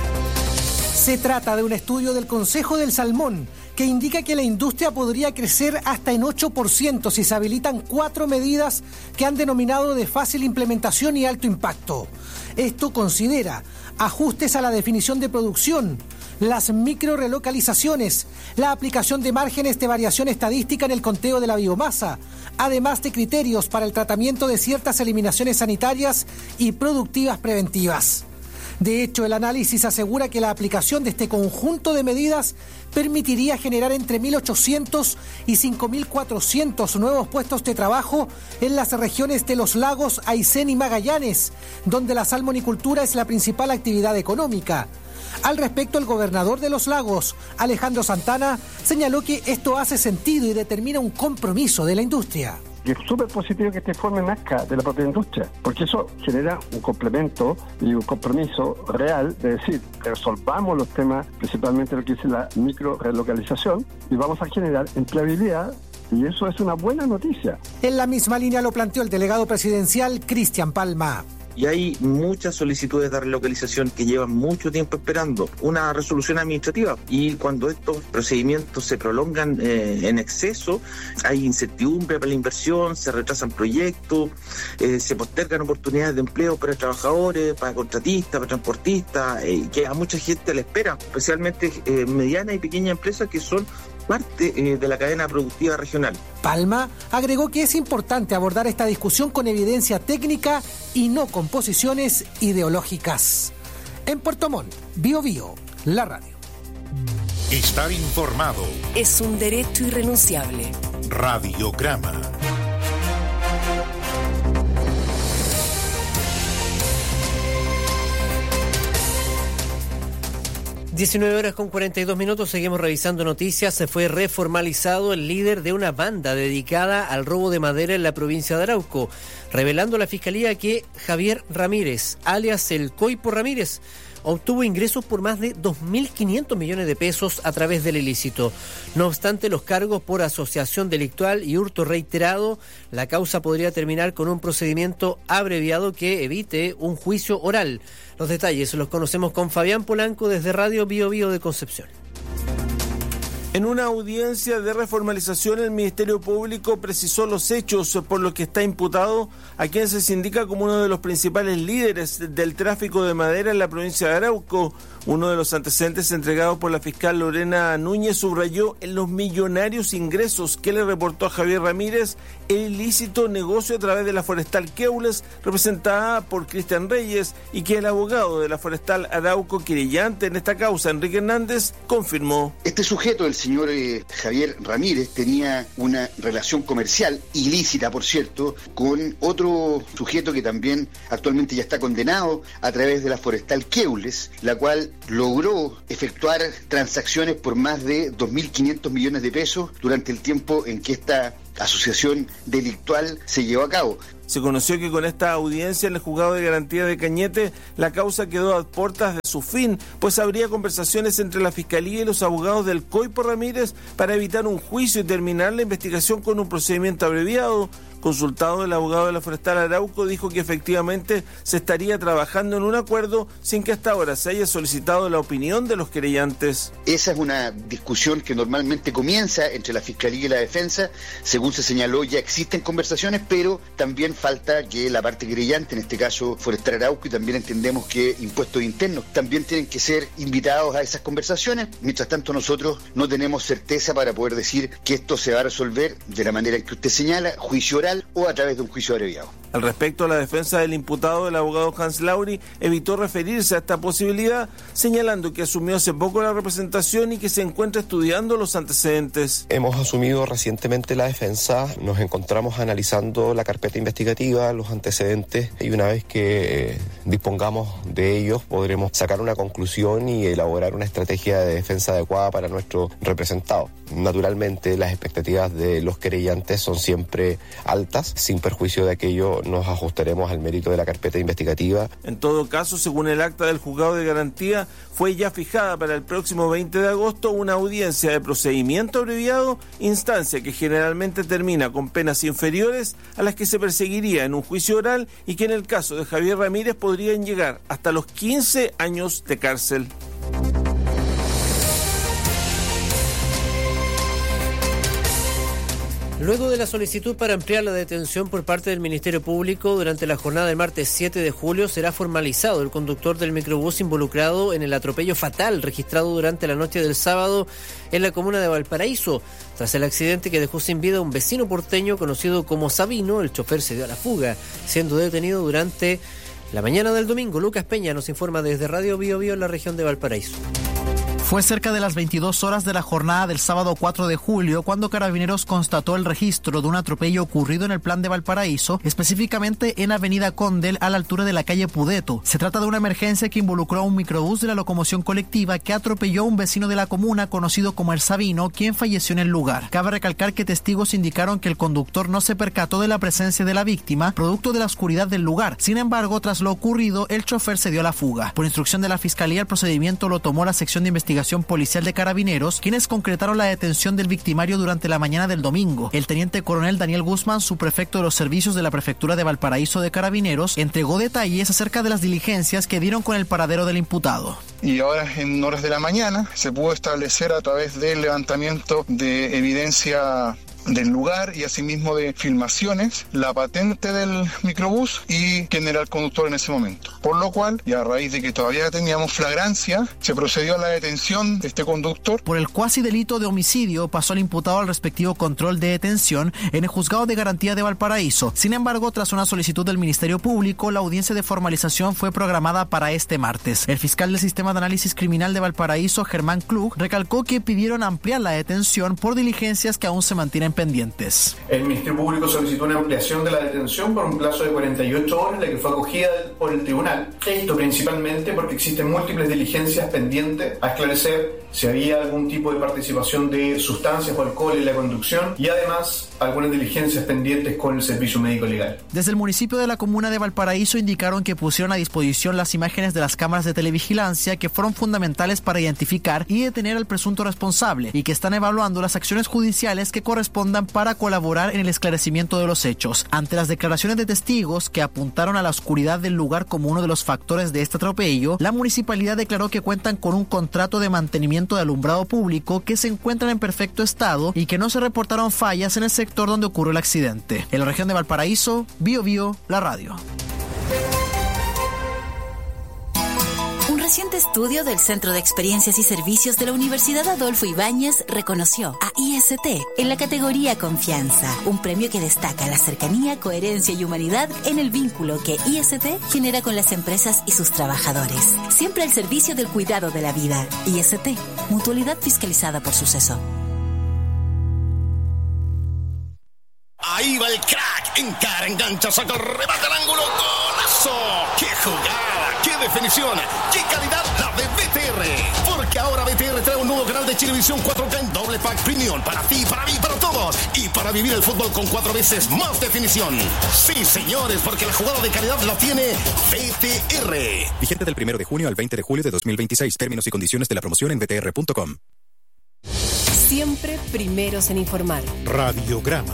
S: Se trata de un estudio del Consejo del Salmón que indica que la industria podría crecer hasta en ocho por ciento si se habilitan cuatro medidas que han denominado de fácil implementación y alto impacto. Esto considera ajustes a la definición de producción, las microrelocalizaciones, la aplicación de márgenes de variación estadística en el conteo de la biomasa, además de criterios para el tratamiento de ciertas eliminaciones sanitarias y productivas preventivas. De hecho, el análisis asegura que la aplicación de este conjunto de medidas permitiría generar entre mil ochocientos y cinco mil cuatrocientos nuevos puestos de trabajo en las regiones de los lagos Aysén y Magallanes, donde la salmonicultura es la principal actividad económica. Al respecto, el gobernador de los lagos, Alejandro Santana, señaló que esto hace sentido y determina un compromiso de la industria.
T: Y es súper positivo que este informe nazca de la propia industria, porque eso genera un complemento y un compromiso real de decir, resolvamos los temas, principalmente lo que es la micro-relocalización, y vamos a generar empleabilidad, y eso es una buena noticia.
S: En la misma línea lo planteó el delegado presidencial Cristian Palma.
U: Y hay muchas solicitudes de relocalización que llevan mucho tiempo esperando una resolución administrativa, y cuando estos procedimientos se prolongan eh, en exceso, hay incertidumbre para la inversión, se retrasan proyectos, eh, se postergan oportunidades de empleo para trabajadores, para contratistas, para transportistas, eh, que a mucha gente le espera, especialmente eh, medianas y pequeñas empresas que son parte eh, de la cadena productiva regional.
S: Palma agregó que es importante abordar esta discusión con evidencia técnica y no con posiciones ideológicas. En Puerto Montt, Bio Bio, la radio.
C: Estar informado
L: es un derecho irrenunciable.
C: Radiograma.
D: diecinueve horas con cuarenta y dos minutos, seguimos revisando noticias. Se fue reformalizado el líder de una banda dedicada al robo de madera en la provincia de Arauco, revelando a la Fiscalía que Javier Ramírez, alias el Coipo Ramírez, obtuvo ingresos por más de dos mil quinientos millones de pesos a través del ilícito. No obstante, los cargos por asociación delictual y hurto reiterado, la causa podría terminar con un procedimiento abreviado que evite un juicio oral. Los detalles los conocemos con Fabián Polanco desde Radio Bio Bio de Concepción.
A: En una audiencia de reformalización, el Ministerio Público precisó los hechos por los que está imputado a quien se indica como uno de los principales líderes del tráfico de madera en la provincia de Arauco. Uno de los antecedentes entregados por la fiscal Lorena Núñez subrayó en los millonarios ingresos que le reportó a Javier Ramírez el ilícito negocio a través de la Forestal Queules, representada por Cristian Reyes, y que el abogado de la Forestal Arauco querellante en esta causa, Enrique Hernández, confirmó.
B: Este sujeto, el señor eh, Javier Ramírez, tenía una relación comercial, ilícita por cierto, con otro sujeto que también actualmente ya está condenado a través de la Forestal Queules, la cual logró efectuar transacciones por más de dos mil quinientos millones de pesos durante el tiempo en que esta asociación delictual se llevó a cabo.
A: Se conoció que con esta audiencia en el juzgado de garantía de Cañete, la causa quedó a puertas de su fin, pues habría conversaciones entre la Fiscalía y los abogados del Coipo Ramírez para evitar un juicio y terminar la investigación con un procedimiento abreviado. Consultado, el abogado de la Forestal Arauco dijo que efectivamente se estaría trabajando en un acuerdo sin que hasta ahora se haya solicitado la opinión de los querellantes.
B: Esa es una discusión que normalmente comienza entre la Fiscalía y la Defensa. Según se señaló, ya existen conversaciones, pero también falta que la parte querellante, en este caso Forestal Arauco, y también entendemos que impuestos internos, también tienen que ser invitados a esas conversaciones. Mientras tanto, nosotros no tenemos certeza para poder decir que esto se va a resolver de la manera en que usted señala, juicio oral o a través de un juicio abreviado.
A: Al respecto, la defensa del imputado, el abogado Hans Lauri, evitó referirse a esta posibilidad, señalando que asumió hace poco la representación y que se encuentra estudiando los antecedentes.
V: Hemos asumido recientemente la defensa, nos encontramos analizando la carpeta investigativa, los antecedentes, y una vez que eh, dispongamos de ellos podremos sacar una conclusión y elaborar una estrategia de defensa adecuada para nuestro representado. Naturalmente, las expectativas de los querellantes son siempre altas, sin perjuicio de aquello nos ajustaremos al mérito de la carpeta investigativa.
A: En todo caso, según el acta del juzgado de garantía, fue ya fijada para el próximo veinte de agosto una audiencia de procedimiento abreviado, instancia que generalmente termina con penas inferiores a las que se perseguiría en un juicio oral y que en el caso de Javier Ramírez podrían llegar hasta los quince años de cárcel.
D: Luego de la solicitud para ampliar la detención por parte del Ministerio Público, durante la jornada del martes siete de julio será formalizado el conductor del microbús involucrado en el atropello fatal registrado durante la noche del sábado en la comuna de Valparaíso. Tras el accidente que dejó sin vida a un vecino porteño conocido como Sabino, el chofer se dio a la fuga, siendo detenido durante la mañana del domingo. Lucas Peña nos informa desde Radio Bio Bio en la región de Valparaíso.
W: Fue cerca de las veintidós horas de la jornada del sábado cuatro de julio cuando Carabineros constató el registro de un atropello ocurrido en el Plan de Valparaíso, específicamente en Avenida Condel a la altura de la calle Pudeto. Se trata de una emergencia que involucró a un microbús de la locomoción colectiva que atropelló a un vecino de la comuna conocido como El Sabino, quien falleció en el lugar. Cabe recalcar que testigos indicaron que el conductor no se percató de la presencia de la víctima, producto de la oscuridad del lugar. Sin embargo, tras lo ocurrido, el chofer se dio a la fuga. Por instrucción de la Fiscalía, el procedimiento lo tomó la sección de investigación policial de Carabineros, quienes concretaron la detención del victimario durante la mañana del domingo. El teniente coronel Daniel Guzmán, subprefecto de los servicios de la Prefectura de Valparaíso de Carabineros, entregó detalles acerca de las diligencias que dieron con el paradero del imputado.
X: Y ahora, en horas de la mañana, se pudo establecer a través del levantamiento de evidencia del lugar y asimismo de filmaciones, la patente del microbús y quién era el conductor en ese momento. Por lo cual, y a raíz de que todavía teníamos flagrancia, se procedió a la detención de este conductor.
W: Por el cuasi delito de homicidio pasó el imputado al respectivo control de detención en el Juzgado de Garantía de Valparaíso. Sin embargo, tras una solicitud del Ministerio Público, la audiencia de formalización fue programada para este martes. El fiscal del Sistema de Análisis Criminal de Valparaíso, Germán Klug, recalcó que pidieron ampliar la detención por diligencias que aún se mantienen siguen pendientes.
F: El Ministerio Público solicitó una ampliación de la detención por un plazo de cuarenta y ocho horas, la que fue acogida por el tribunal. Esto principalmente porque existen múltiples diligencias pendientes a esclarecer si había algún tipo de participación de sustancias o alcohol en la conducción y además algunas diligencias pendientes con el servicio médico legal.
W: Desde el municipio de la comuna de Valparaíso indicaron que pusieron a disposición las imágenes de las cámaras de televigilancia que fueron fundamentales para identificar y detener al presunto responsable y que están evaluando las acciones judiciales que correspondan para colaborar en el esclarecimiento de los hechos. Ante las declaraciones de testigos que apuntaron a la oscuridad del lugar como uno de los factores de este atropello, la municipalidad declaró que cuentan con un contrato de mantenimiento de alumbrado público que se encuentran en perfecto estado y que no se reportaron fallas en el sector donde ocurrió el accidente. En la región de Valparaíso, Bio Bio, la radio.
H: Un reciente estudio del Centro de Experiencias y Servicios de la Universidad Adolfo Ibáñez reconoció a I S T en la categoría Confianza, un premio que destaca la cercanía, coherencia y humanidad en el vínculo que I S T genera con las empresas y sus trabajadores. Siempre al servicio del cuidado de la vida. I S T, mutualidad fiscalizada por Suceso.
J: Ahí va el crack, encara, engancha, saca el remate al ángulo, golazo. ¡Qué jugada! ¡Qué definición! ¡Qué calidad la de B T R! Porque ahora B T R trae un nuevo canal de Chilevisión cuatro K en doble pack premium para ti, para mí, para todos. Y para vivir el fútbol con cuatro veces más definición. Sí, señores, porque la jugada de calidad la tiene B T R.
K: Vigente del primero de junio al veinte de julio de dos mil veintiséis. Términos y condiciones de la promoción en b t r punto com.
L: Siempre primeros en informar.
C: Radiograma.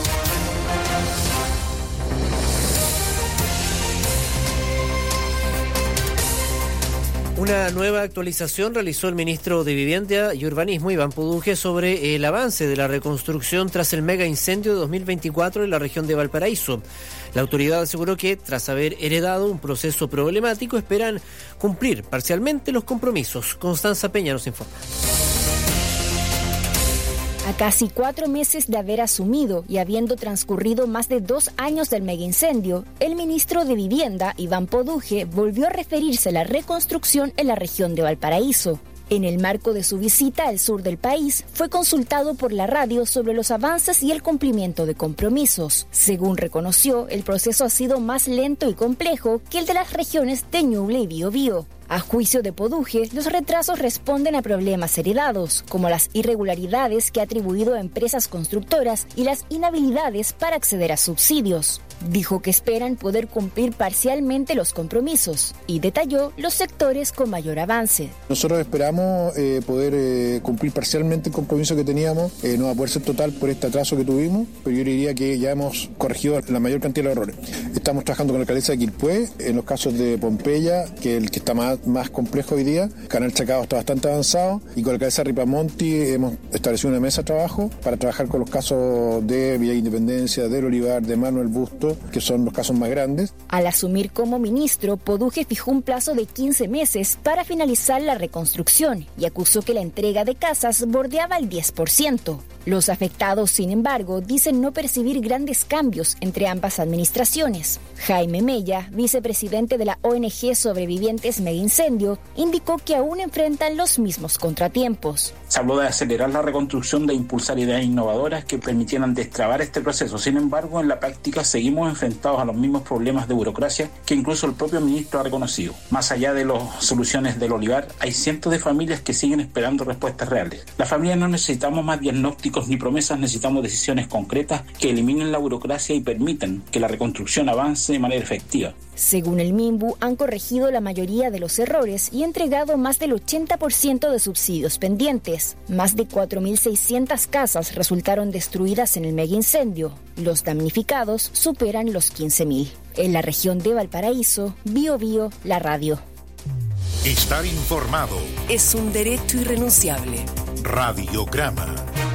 D: Una nueva actualización realizó el ministro de Vivienda y Urbanismo, Iván Poduje, sobre el avance de la reconstrucción tras el mega incendio de dos mil veinticuatro en la región de Valparaíso. La autoridad aseguró que, tras haber heredado un proceso problemático, esperan cumplir parcialmente los compromisos. Constanza Peña nos informa.
M: A casi cuatro meses de haber asumido y habiendo transcurrido más de dos años del megaincendio, el ministro de Vivienda, Iván Poduje, volvió a referirse a la reconstrucción en la región de Valparaíso. En el marco de su visita al sur del país, fue consultado por la radio sobre los avances y el cumplimiento de compromisos. Según reconoció, el proceso ha sido más lento y complejo que el de las regiones de Ñuble y Biobío. A juicio de Poduje, los retrasos responden a problemas heredados, como las irregularidades que ha atribuido a empresas constructoras y las inhabilidades para acceder a subsidios. Dijo que esperan poder cumplir parcialmente los compromisos y detalló los sectores con mayor avance.
Y: Nosotros esperamos eh, poder eh, cumplir parcialmente el compromiso que teníamos, eh, no va a poder ser total por este atraso que tuvimos, pero yo diría que ya hemos corregido la mayor cantidad de errores. Estamos trabajando con la alcaldesa de Quilpué, en los casos de Pompeya, que es el que está más, más complejo hoy día, Canal Chacao está bastante avanzado, y con la alcaldesa Ripamonti hemos establecido una mesa de trabajo para trabajar con los casos de Villa Independencia, del Olivar, de Manuel Busto, que son los casos más grandes.
M: Al asumir como ministro, Poduje fijó un plazo de quince meses para finalizar la reconstrucción y acusó que la entrega de casas bordeaba el diez por ciento. Los afectados, sin embargo, dicen no percibir grandes cambios entre ambas administraciones. Jaime Mella, vicepresidente de la O N G Sobrevivientes Megaincendio, indicó que aún enfrentan los mismos contratiempos.
Z: Se habló de acelerar la reconstrucción, de impulsar ideas innovadoras que permitieran destrabar este proceso. Sin embargo, en la práctica seguimos enfrentados a los mismos problemas de burocracia que incluso el propio ministro ha reconocido. Más allá de las soluciones del Olivar, hay cientos de familias que siguen esperando respuestas reales. Las familias no necesitamos más diagnósticos ni promesas, necesitamos decisiones concretas que eliminen la burocracia y permitan que la reconstrucción avance de manera efectiva.
M: Según el Minbu, han corregido la mayoría de los errores y entregado más del ochenta por ciento de subsidios pendientes. Más de cuatro mil seiscientas casas resultaron destruidas en el megaincendio. Los damnificados superan los quince mil. En la región de Valparaíso, Bio Bio, la radio.
C: Estar informado
L: es un derecho irrenunciable.
C: Radiograma.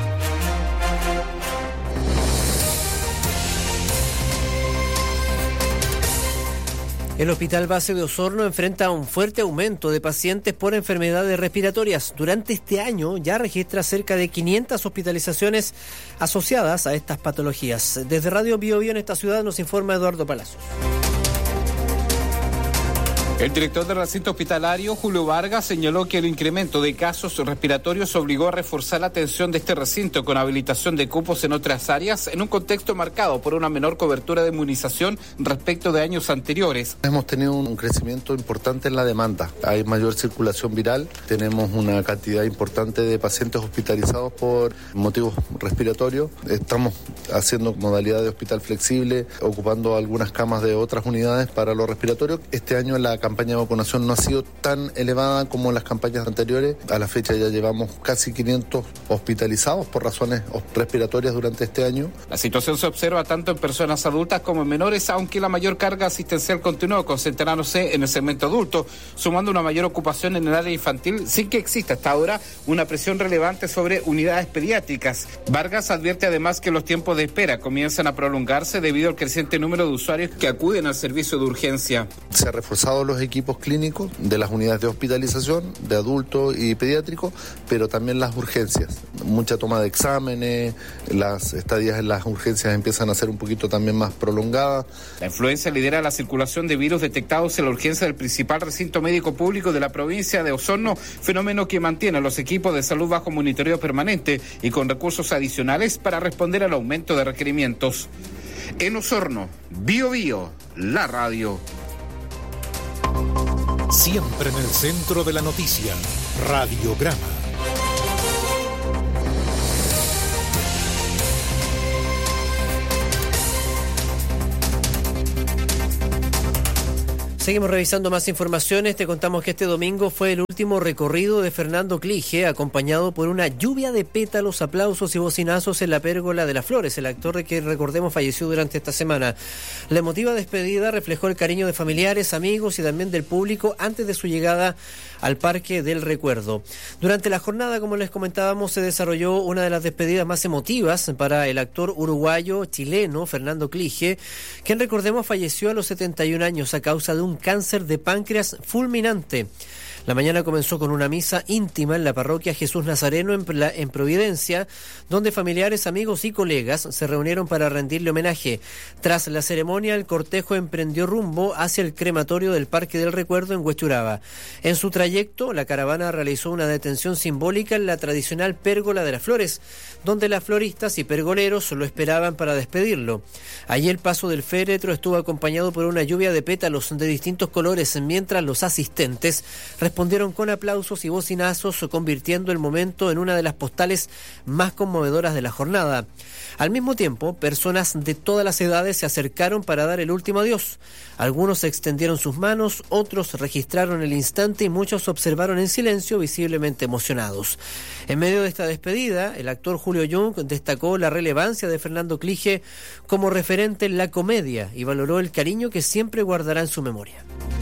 D: El Hospital Base de Osorno enfrenta un fuerte aumento de pacientes por enfermedades respiratorias. Durante este año ya registra cerca de quinientas hospitalizaciones asociadas a estas patologías. Desde Radio Bio Bio en esta ciudad nos informa Eduardo Palacios.
G: El director del recinto hospitalario, Julio Vargas, señaló que el incremento de casos respiratorios obligó a reforzar la atención de este recinto con habilitación de cupos en otras áreas en un contexto marcado por una menor cobertura de inmunización respecto de años anteriores.
I: Hemos tenido un crecimiento importante en la demanda. Hay mayor circulación viral, tenemos una cantidad importante de pacientes hospitalizados por motivos respiratorios. Estamos haciendo modalidad de hospital flexible, ocupando algunas camas de otras unidades para los respiratorios. Este año la campaña de vacunación no ha sido tan elevada como en las campañas anteriores. A la fecha ya llevamos casi quinientos hospitalizados por razones respiratorias durante este año.
G: La situación se observa tanto en personas adultas como en menores, aunque la mayor carga asistencial continúa concentrándose en el segmento adulto, sumando una mayor ocupación en el área infantil sin que exista hasta ahora una presión relevante sobre unidades pediátricas. Vargas advierte además que los tiempos de espera comienzan a prolongarse debido al creciente número de usuarios que acuden al servicio de urgencia.
I: Se ha reforzado los equipos clínicos de las unidades de hospitalización, de adultos y pediátricos, pero también las urgencias. Mucha toma de exámenes, las estadías en las urgencias empiezan a ser un poquito también más prolongadas.
G: La influenza lidera la circulación de virus detectados en la urgencia del principal recinto médico público de la provincia de Osorno, fenómeno que mantiene a los equipos de salud bajo monitoreo permanente y con recursos adicionales para responder al aumento de requerimientos. En Osorno, Bio Bio, la radio.
C: Siempre en el centro de la noticia, Radiograma.
D: Seguimos revisando más informaciones. Te contamos que este domingo fue el último recorrido de Fernando Clige, acompañado por una lluvia de pétalos, aplausos y bocinazos en la Pérgola de las Flores. El actor que, recordemos, falleció durante esta semana. La emotiva despedida reflejó el cariño de familiares, amigos y también del público antes de su llegada al Parque del Recuerdo. Durante la jornada, como les comentábamos, se desarrolló una de las despedidas más emotivas para el actor uruguayo-chileno Fernando Clige, quien, recordemos, falleció a los setenta y un años a causa de un cáncer de páncreas fulminante. La mañana comenzó con una misa íntima en la parroquia Jesús Nazareno en, la, en Providencia, donde familiares, amigos y colegas se reunieron para rendirle homenaje. Tras la ceremonia, el cortejo emprendió rumbo hacia el crematorio del Parque del Recuerdo en Huechuraba. En su trayecto, la caravana realizó una detención simbólica en la tradicional Pérgola de las Flores, donde las floristas y pergoleros lo esperaban para despedirlo. Allí el paso del féretro estuvo acompañado por una lluvia de pétalos de distintos colores, mientras los asistentes respondieron con aplausos y bocinazos, convirtiendo el momento en una de las postales más conmovedoras de la jornada. Al mismo tiempo, personas de todas las edades se acercaron para dar el último adiós. Algunos extendieron sus manos, otros registraron el instante y muchos observaron en silencio, visiblemente emocionados. En medio de esta despedida, el actor Julio Jung destacó la relevancia de Fernando Clige como referente en la comedia y valoró el cariño que siempre guardará en su memoria.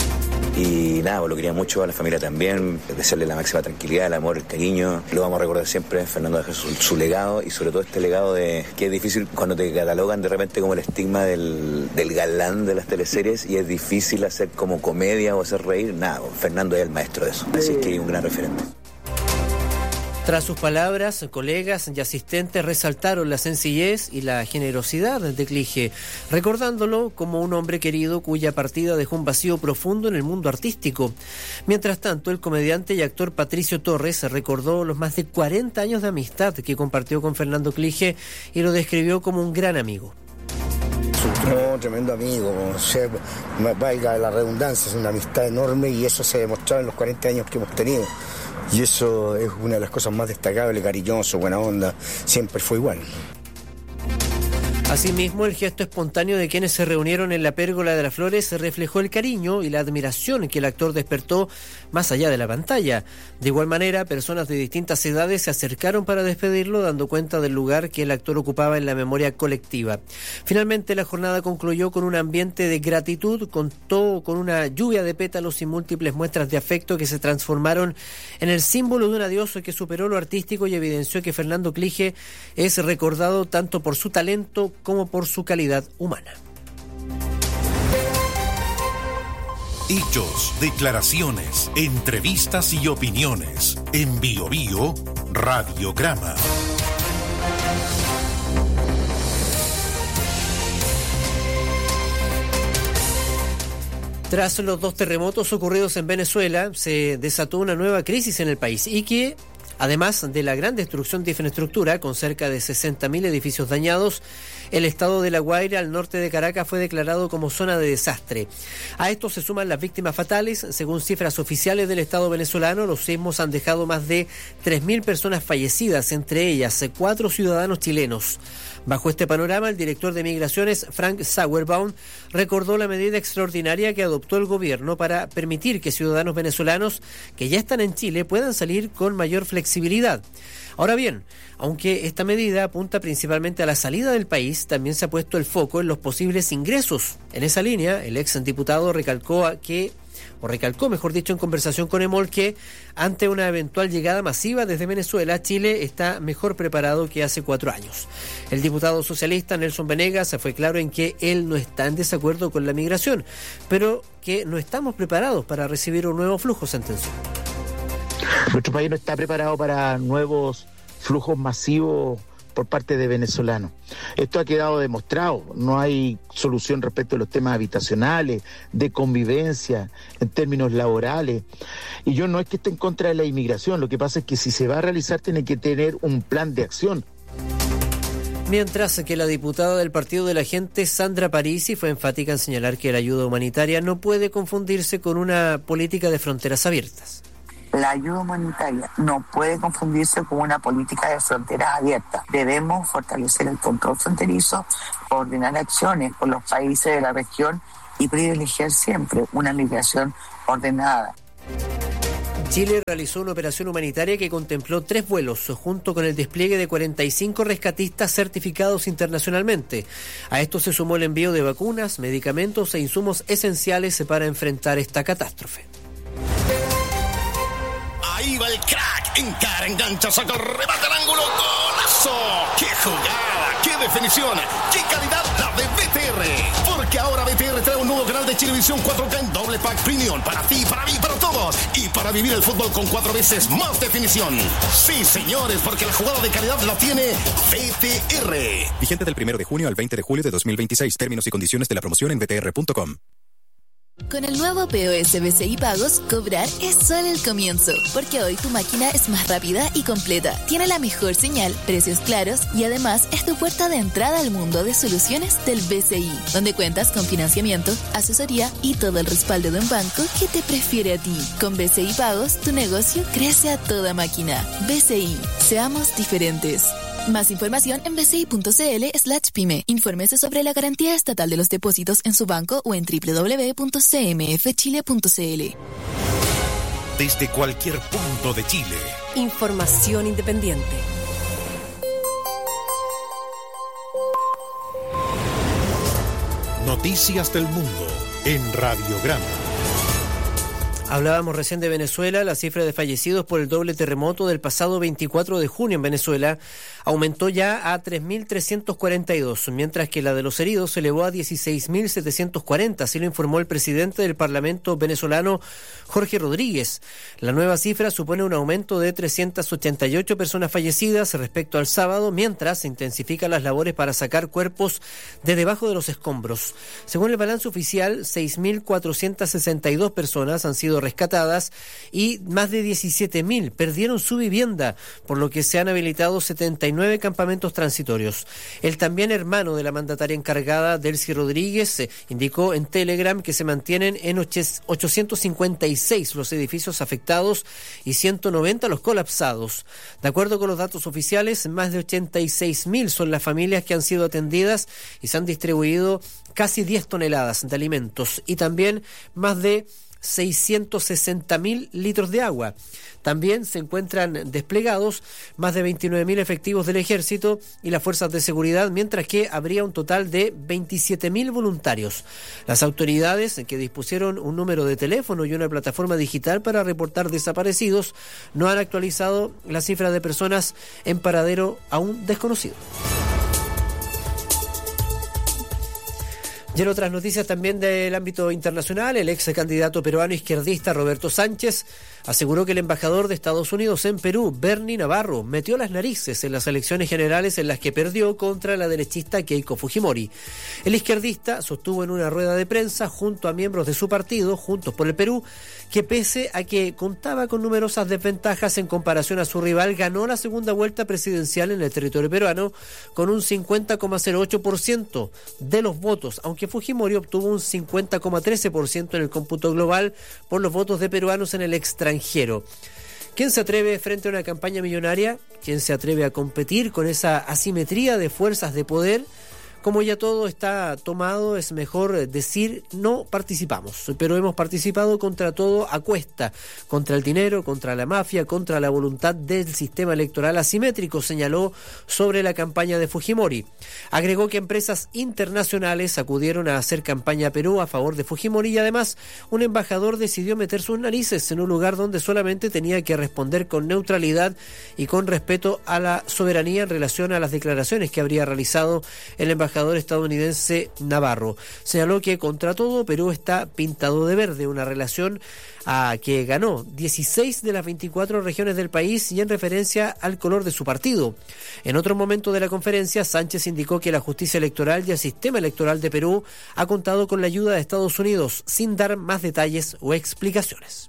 N: Y nada, lo quería mucho, a la familia también, desearle la máxima tranquilidad, el amor, el cariño. Lo vamos a recordar siempre. Fernando dejó su, su legado, y sobre todo este legado de que es difícil cuando te catalogan de repente como el estigma del, del galán de las teleseries, y es difícil hacer como comedia o hacer reír. Nada, Fernando es el maestro de eso, así es que es un gran referente.
D: Tras sus palabras, colegas y asistentes resaltaron la sencillez y la generosidad de Clige, recordándolo como un hombre querido cuya partida dejó un vacío profundo en el mundo artístico. Mientras tanto, el comediante y actor Patricio Torres recordó los más de cuarenta años de amistad que compartió con Fernando Clige y lo describió como un gran amigo.
P: No, tremendo amigo, o sea, valga la redundancia, es una amistad enorme, y eso se ha demostrado en los cuarenta años que hemos tenido. Y eso es una de las cosas más destacables, cariñoso, buena onda, siempre fue igual.
D: Asimismo, el gesto espontáneo de quienes se reunieron en la Pérgola de las Flores reflejó el cariño y la admiración que el actor despertó más allá de la pantalla. De igual manera, personas de distintas edades se acercaron para despedirlo, dando cuenta del lugar que el actor ocupaba en la memoria colectiva. Finalmente, la jornada concluyó con un ambiente de gratitud, contó con una lluvia de pétalos y múltiples muestras de afecto que se transformaron en el símbolo de un adiós que superó lo artístico y evidenció que Fernando Clige es recordado tanto por su talento como por su calidad humana.
C: Hechos, declaraciones, entrevistas y opiniones. En Bio Bio, Radiograma.
D: Tras los dos terremotos ocurridos en Venezuela, se desató una nueva crisis en el país y que, además de la gran destrucción de infraestructura, con cerca de sesenta mil edificios dañados, el estado de La Guaira, al norte de Caracas, fue declarado como zona de desastre. A esto se suman las víctimas fatales. Según cifras oficiales del Estado venezolano, los sismos han dejado más de tres mil personas fallecidas, entre ellas cuatro ciudadanos chilenos. Bajo este panorama, el director de Migraciones, Frank Sauerbaum, recordó la medida extraordinaria que adoptó el gobierno para permitir que ciudadanos venezolanos que ya están en Chile puedan salir con mayor flexibilidad. Ahora bien, aunque esta medida apunta principalmente a la salida del país, también se ha puesto el foco en los posibles ingresos. En esa línea, el ex diputado recalcó que, o recalcó, mejor dicho, en conversación con EMOL, que ante una eventual llegada masiva desde Venezuela, Chile está mejor preparado que hace cuatro años. El diputado socialista Nelson Venegas fue claro en que él no está en desacuerdo con la migración, pero que no estamos preparados para recibir un nuevo flujo, sentenció.
E: Nuestro país no está preparado para nuevos flujos masivos por parte de venezolanos. Esto ha quedado demostrado. No hay solución respecto a los temas habitacionales, de convivencia, en términos laborales. Y yo no es que esté en contra de la inmigración, lo que pasa es que si se va a realizar tiene que tener un plan de acción.
D: Mientras que la diputada del Partido de la Gente, Sandra Parisi, fue enfática en señalar que la ayuda humanitaria no puede confundirse con una política de fronteras abiertas.
O: La ayuda humanitaria no puede confundirse con una política de fronteras abiertas. Debemos fortalecer el control fronterizo, coordinar acciones con los países de la región y privilegiar siempre una migración ordenada.
D: Chile realizó una operación humanitaria que contempló tres vuelos, junto con el despliegue de cuarenta y cinco rescatistas certificados internacionalmente. A esto se sumó el envío de vacunas, medicamentos e insumos esenciales para enfrentar esta catástrofe.
J: Ahí va el crack, encara, engancha, saca, remata al ángulo, ¡golazo! ¡Qué jugada! ¡Qué definición! ¡Qué calidad la de B T R! Porque ahora B T R trae un nuevo canal de Chilevisión cuatro K en doble pack premium para ti, para mí, para todos y para vivir el fútbol con cuatro veces más definición. Sí, señores, porque la jugada de calidad la tiene B T R.
K: Vigente del primero de junio al veinte de julio de dos mil veintiséis. Términos y condiciones de la promoción en b t r punto com.
H: Con el nuevo P O S B C I Pagos, cobrar es solo el comienzo, porque hoy tu máquina es más rápida y completa, tiene la mejor señal, precios claros y además es tu puerta de entrada al mundo de soluciones del B C I, donde cuentas con financiamiento, asesoría y todo el respaldo de un banco que te prefiere a ti. Con B C I Pagos, tu negocio crece a toda máquina. B C I, seamos diferentes. Más información en bci.cl slash pyme. Infórmese sobre la garantía estatal de los depósitos en su banco o en doble u doble u doble u punto c m f chile punto c l.
C: Desde cualquier punto de Chile.
L: Información independiente.
C: Noticias del mundo en Radiograma.
D: Hablábamos recién de Venezuela. La cifra de fallecidos por el doble terremoto del pasado veinticuatro de junio en Venezuela aumentó ya a tres mil trescientos cuarenta y dos, mientras que la de los heridos se elevó a dieciséis mil setecientos cuarenta, así lo informó el presidente del Parlamento venezolano, Jorge Rodríguez. La nueva cifra supone un aumento de trescientas ochenta y ocho personas fallecidas respecto al sábado, mientras se intensifican las labores para sacar cuerpos de debajo de los escombros. Según el balance oficial, seis mil cuatrocientas sesenta y dos personas han sido rescatadas y más de diecisiete mil perdieron su vivienda, por lo que se han habilitado setenta y nueve campamentos transitorios. El también hermano de la mandataria encargada, Delcy Rodríguez, eh, indicó en Telegram que se mantienen en ochocientos cincuenta y seis los edificios afectados y ciento noventa los colapsados. De acuerdo con los datos oficiales, más de ochenta y seis mil son las familias que han sido atendidas y se han distribuido casi diez toneladas de alimentos y también más de seiscientos sesenta mil litros de agua. También se encuentran desplegados más de veintinueve mil efectivos del Ejército y las fuerzas de seguridad, mientras que habría un total de veintisiete mil voluntarios. Las autoridades, que dispusieron un número de teléfono y una plataforma digital para reportar desaparecidos, no han actualizado la cifra de personas en paradero aún desconocido. Y en otras noticias también del ámbito internacional, el ex candidato peruano izquierdista Roberto Sánchez aseguró que el embajador de Estados Unidos en Perú, Bernie Navarro, metió las narices en las elecciones generales en las que perdió contra la derechista Keiko Fujimori. El izquierdista sostuvo en una rueda de prensa junto a miembros de su partido, Juntos por el Perú, que pese a que contaba con numerosas desventajas en comparación a su rival, ganó la segunda vuelta presidencial en el territorio peruano con un cincuenta coma cero ocho por ciento de los votos, aunque Fujimori obtuvo un cincuenta coma trece por ciento en el cómputo global por los votos de peruanos en el extranjero. ¿Quién se atreve frente a una campaña millonaria? ¿Quién se atreve a competir con esa asimetría de fuerzas de poder? Como ya todo está tomado, es mejor decir no participamos, pero hemos participado contra todo a cuesta, contra el dinero, contra la mafia, contra la voluntad del sistema electoral asimétrico, señaló sobre la campaña de Fujimori. Agregó que empresas internacionales acudieron a hacer campaña a Perú a favor de Fujimori y además un embajador decidió meter sus narices en un lugar donde solamente tenía que responder con neutralidad y con respeto a la soberanía en relación a las declaraciones que habría realizado el embajador estadounidense Navarro. Señaló que contra todo Perú está pintado de verde, una relación a que ganó dieciséis de las veinticuatro regiones del país y en referencia al color de su partido. En otro momento de la conferencia, Sánchez indicó que la justicia electoral y el sistema electoral de Perú ha contado con la ayuda de Estados Unidos, sin dar más detalles o explicaciones.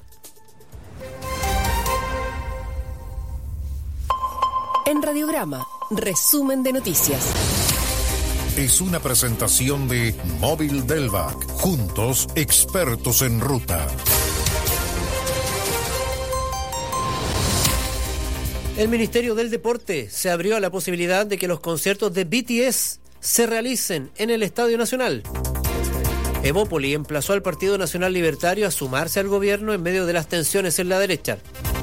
L: En Radiograma, resumen de noticias.
C: Es una presentación de Móvil Delvac. Juntos, expertos en ruta.
D: El Ministerio del Deporte se abrió a la posibilidad de que los conciertos de B T S se realicen en el Estadio Nacional. Evópoli emplazó al Partido Nacional Libertario a sumarse al gobierno en medio de las tensiones en la derecha.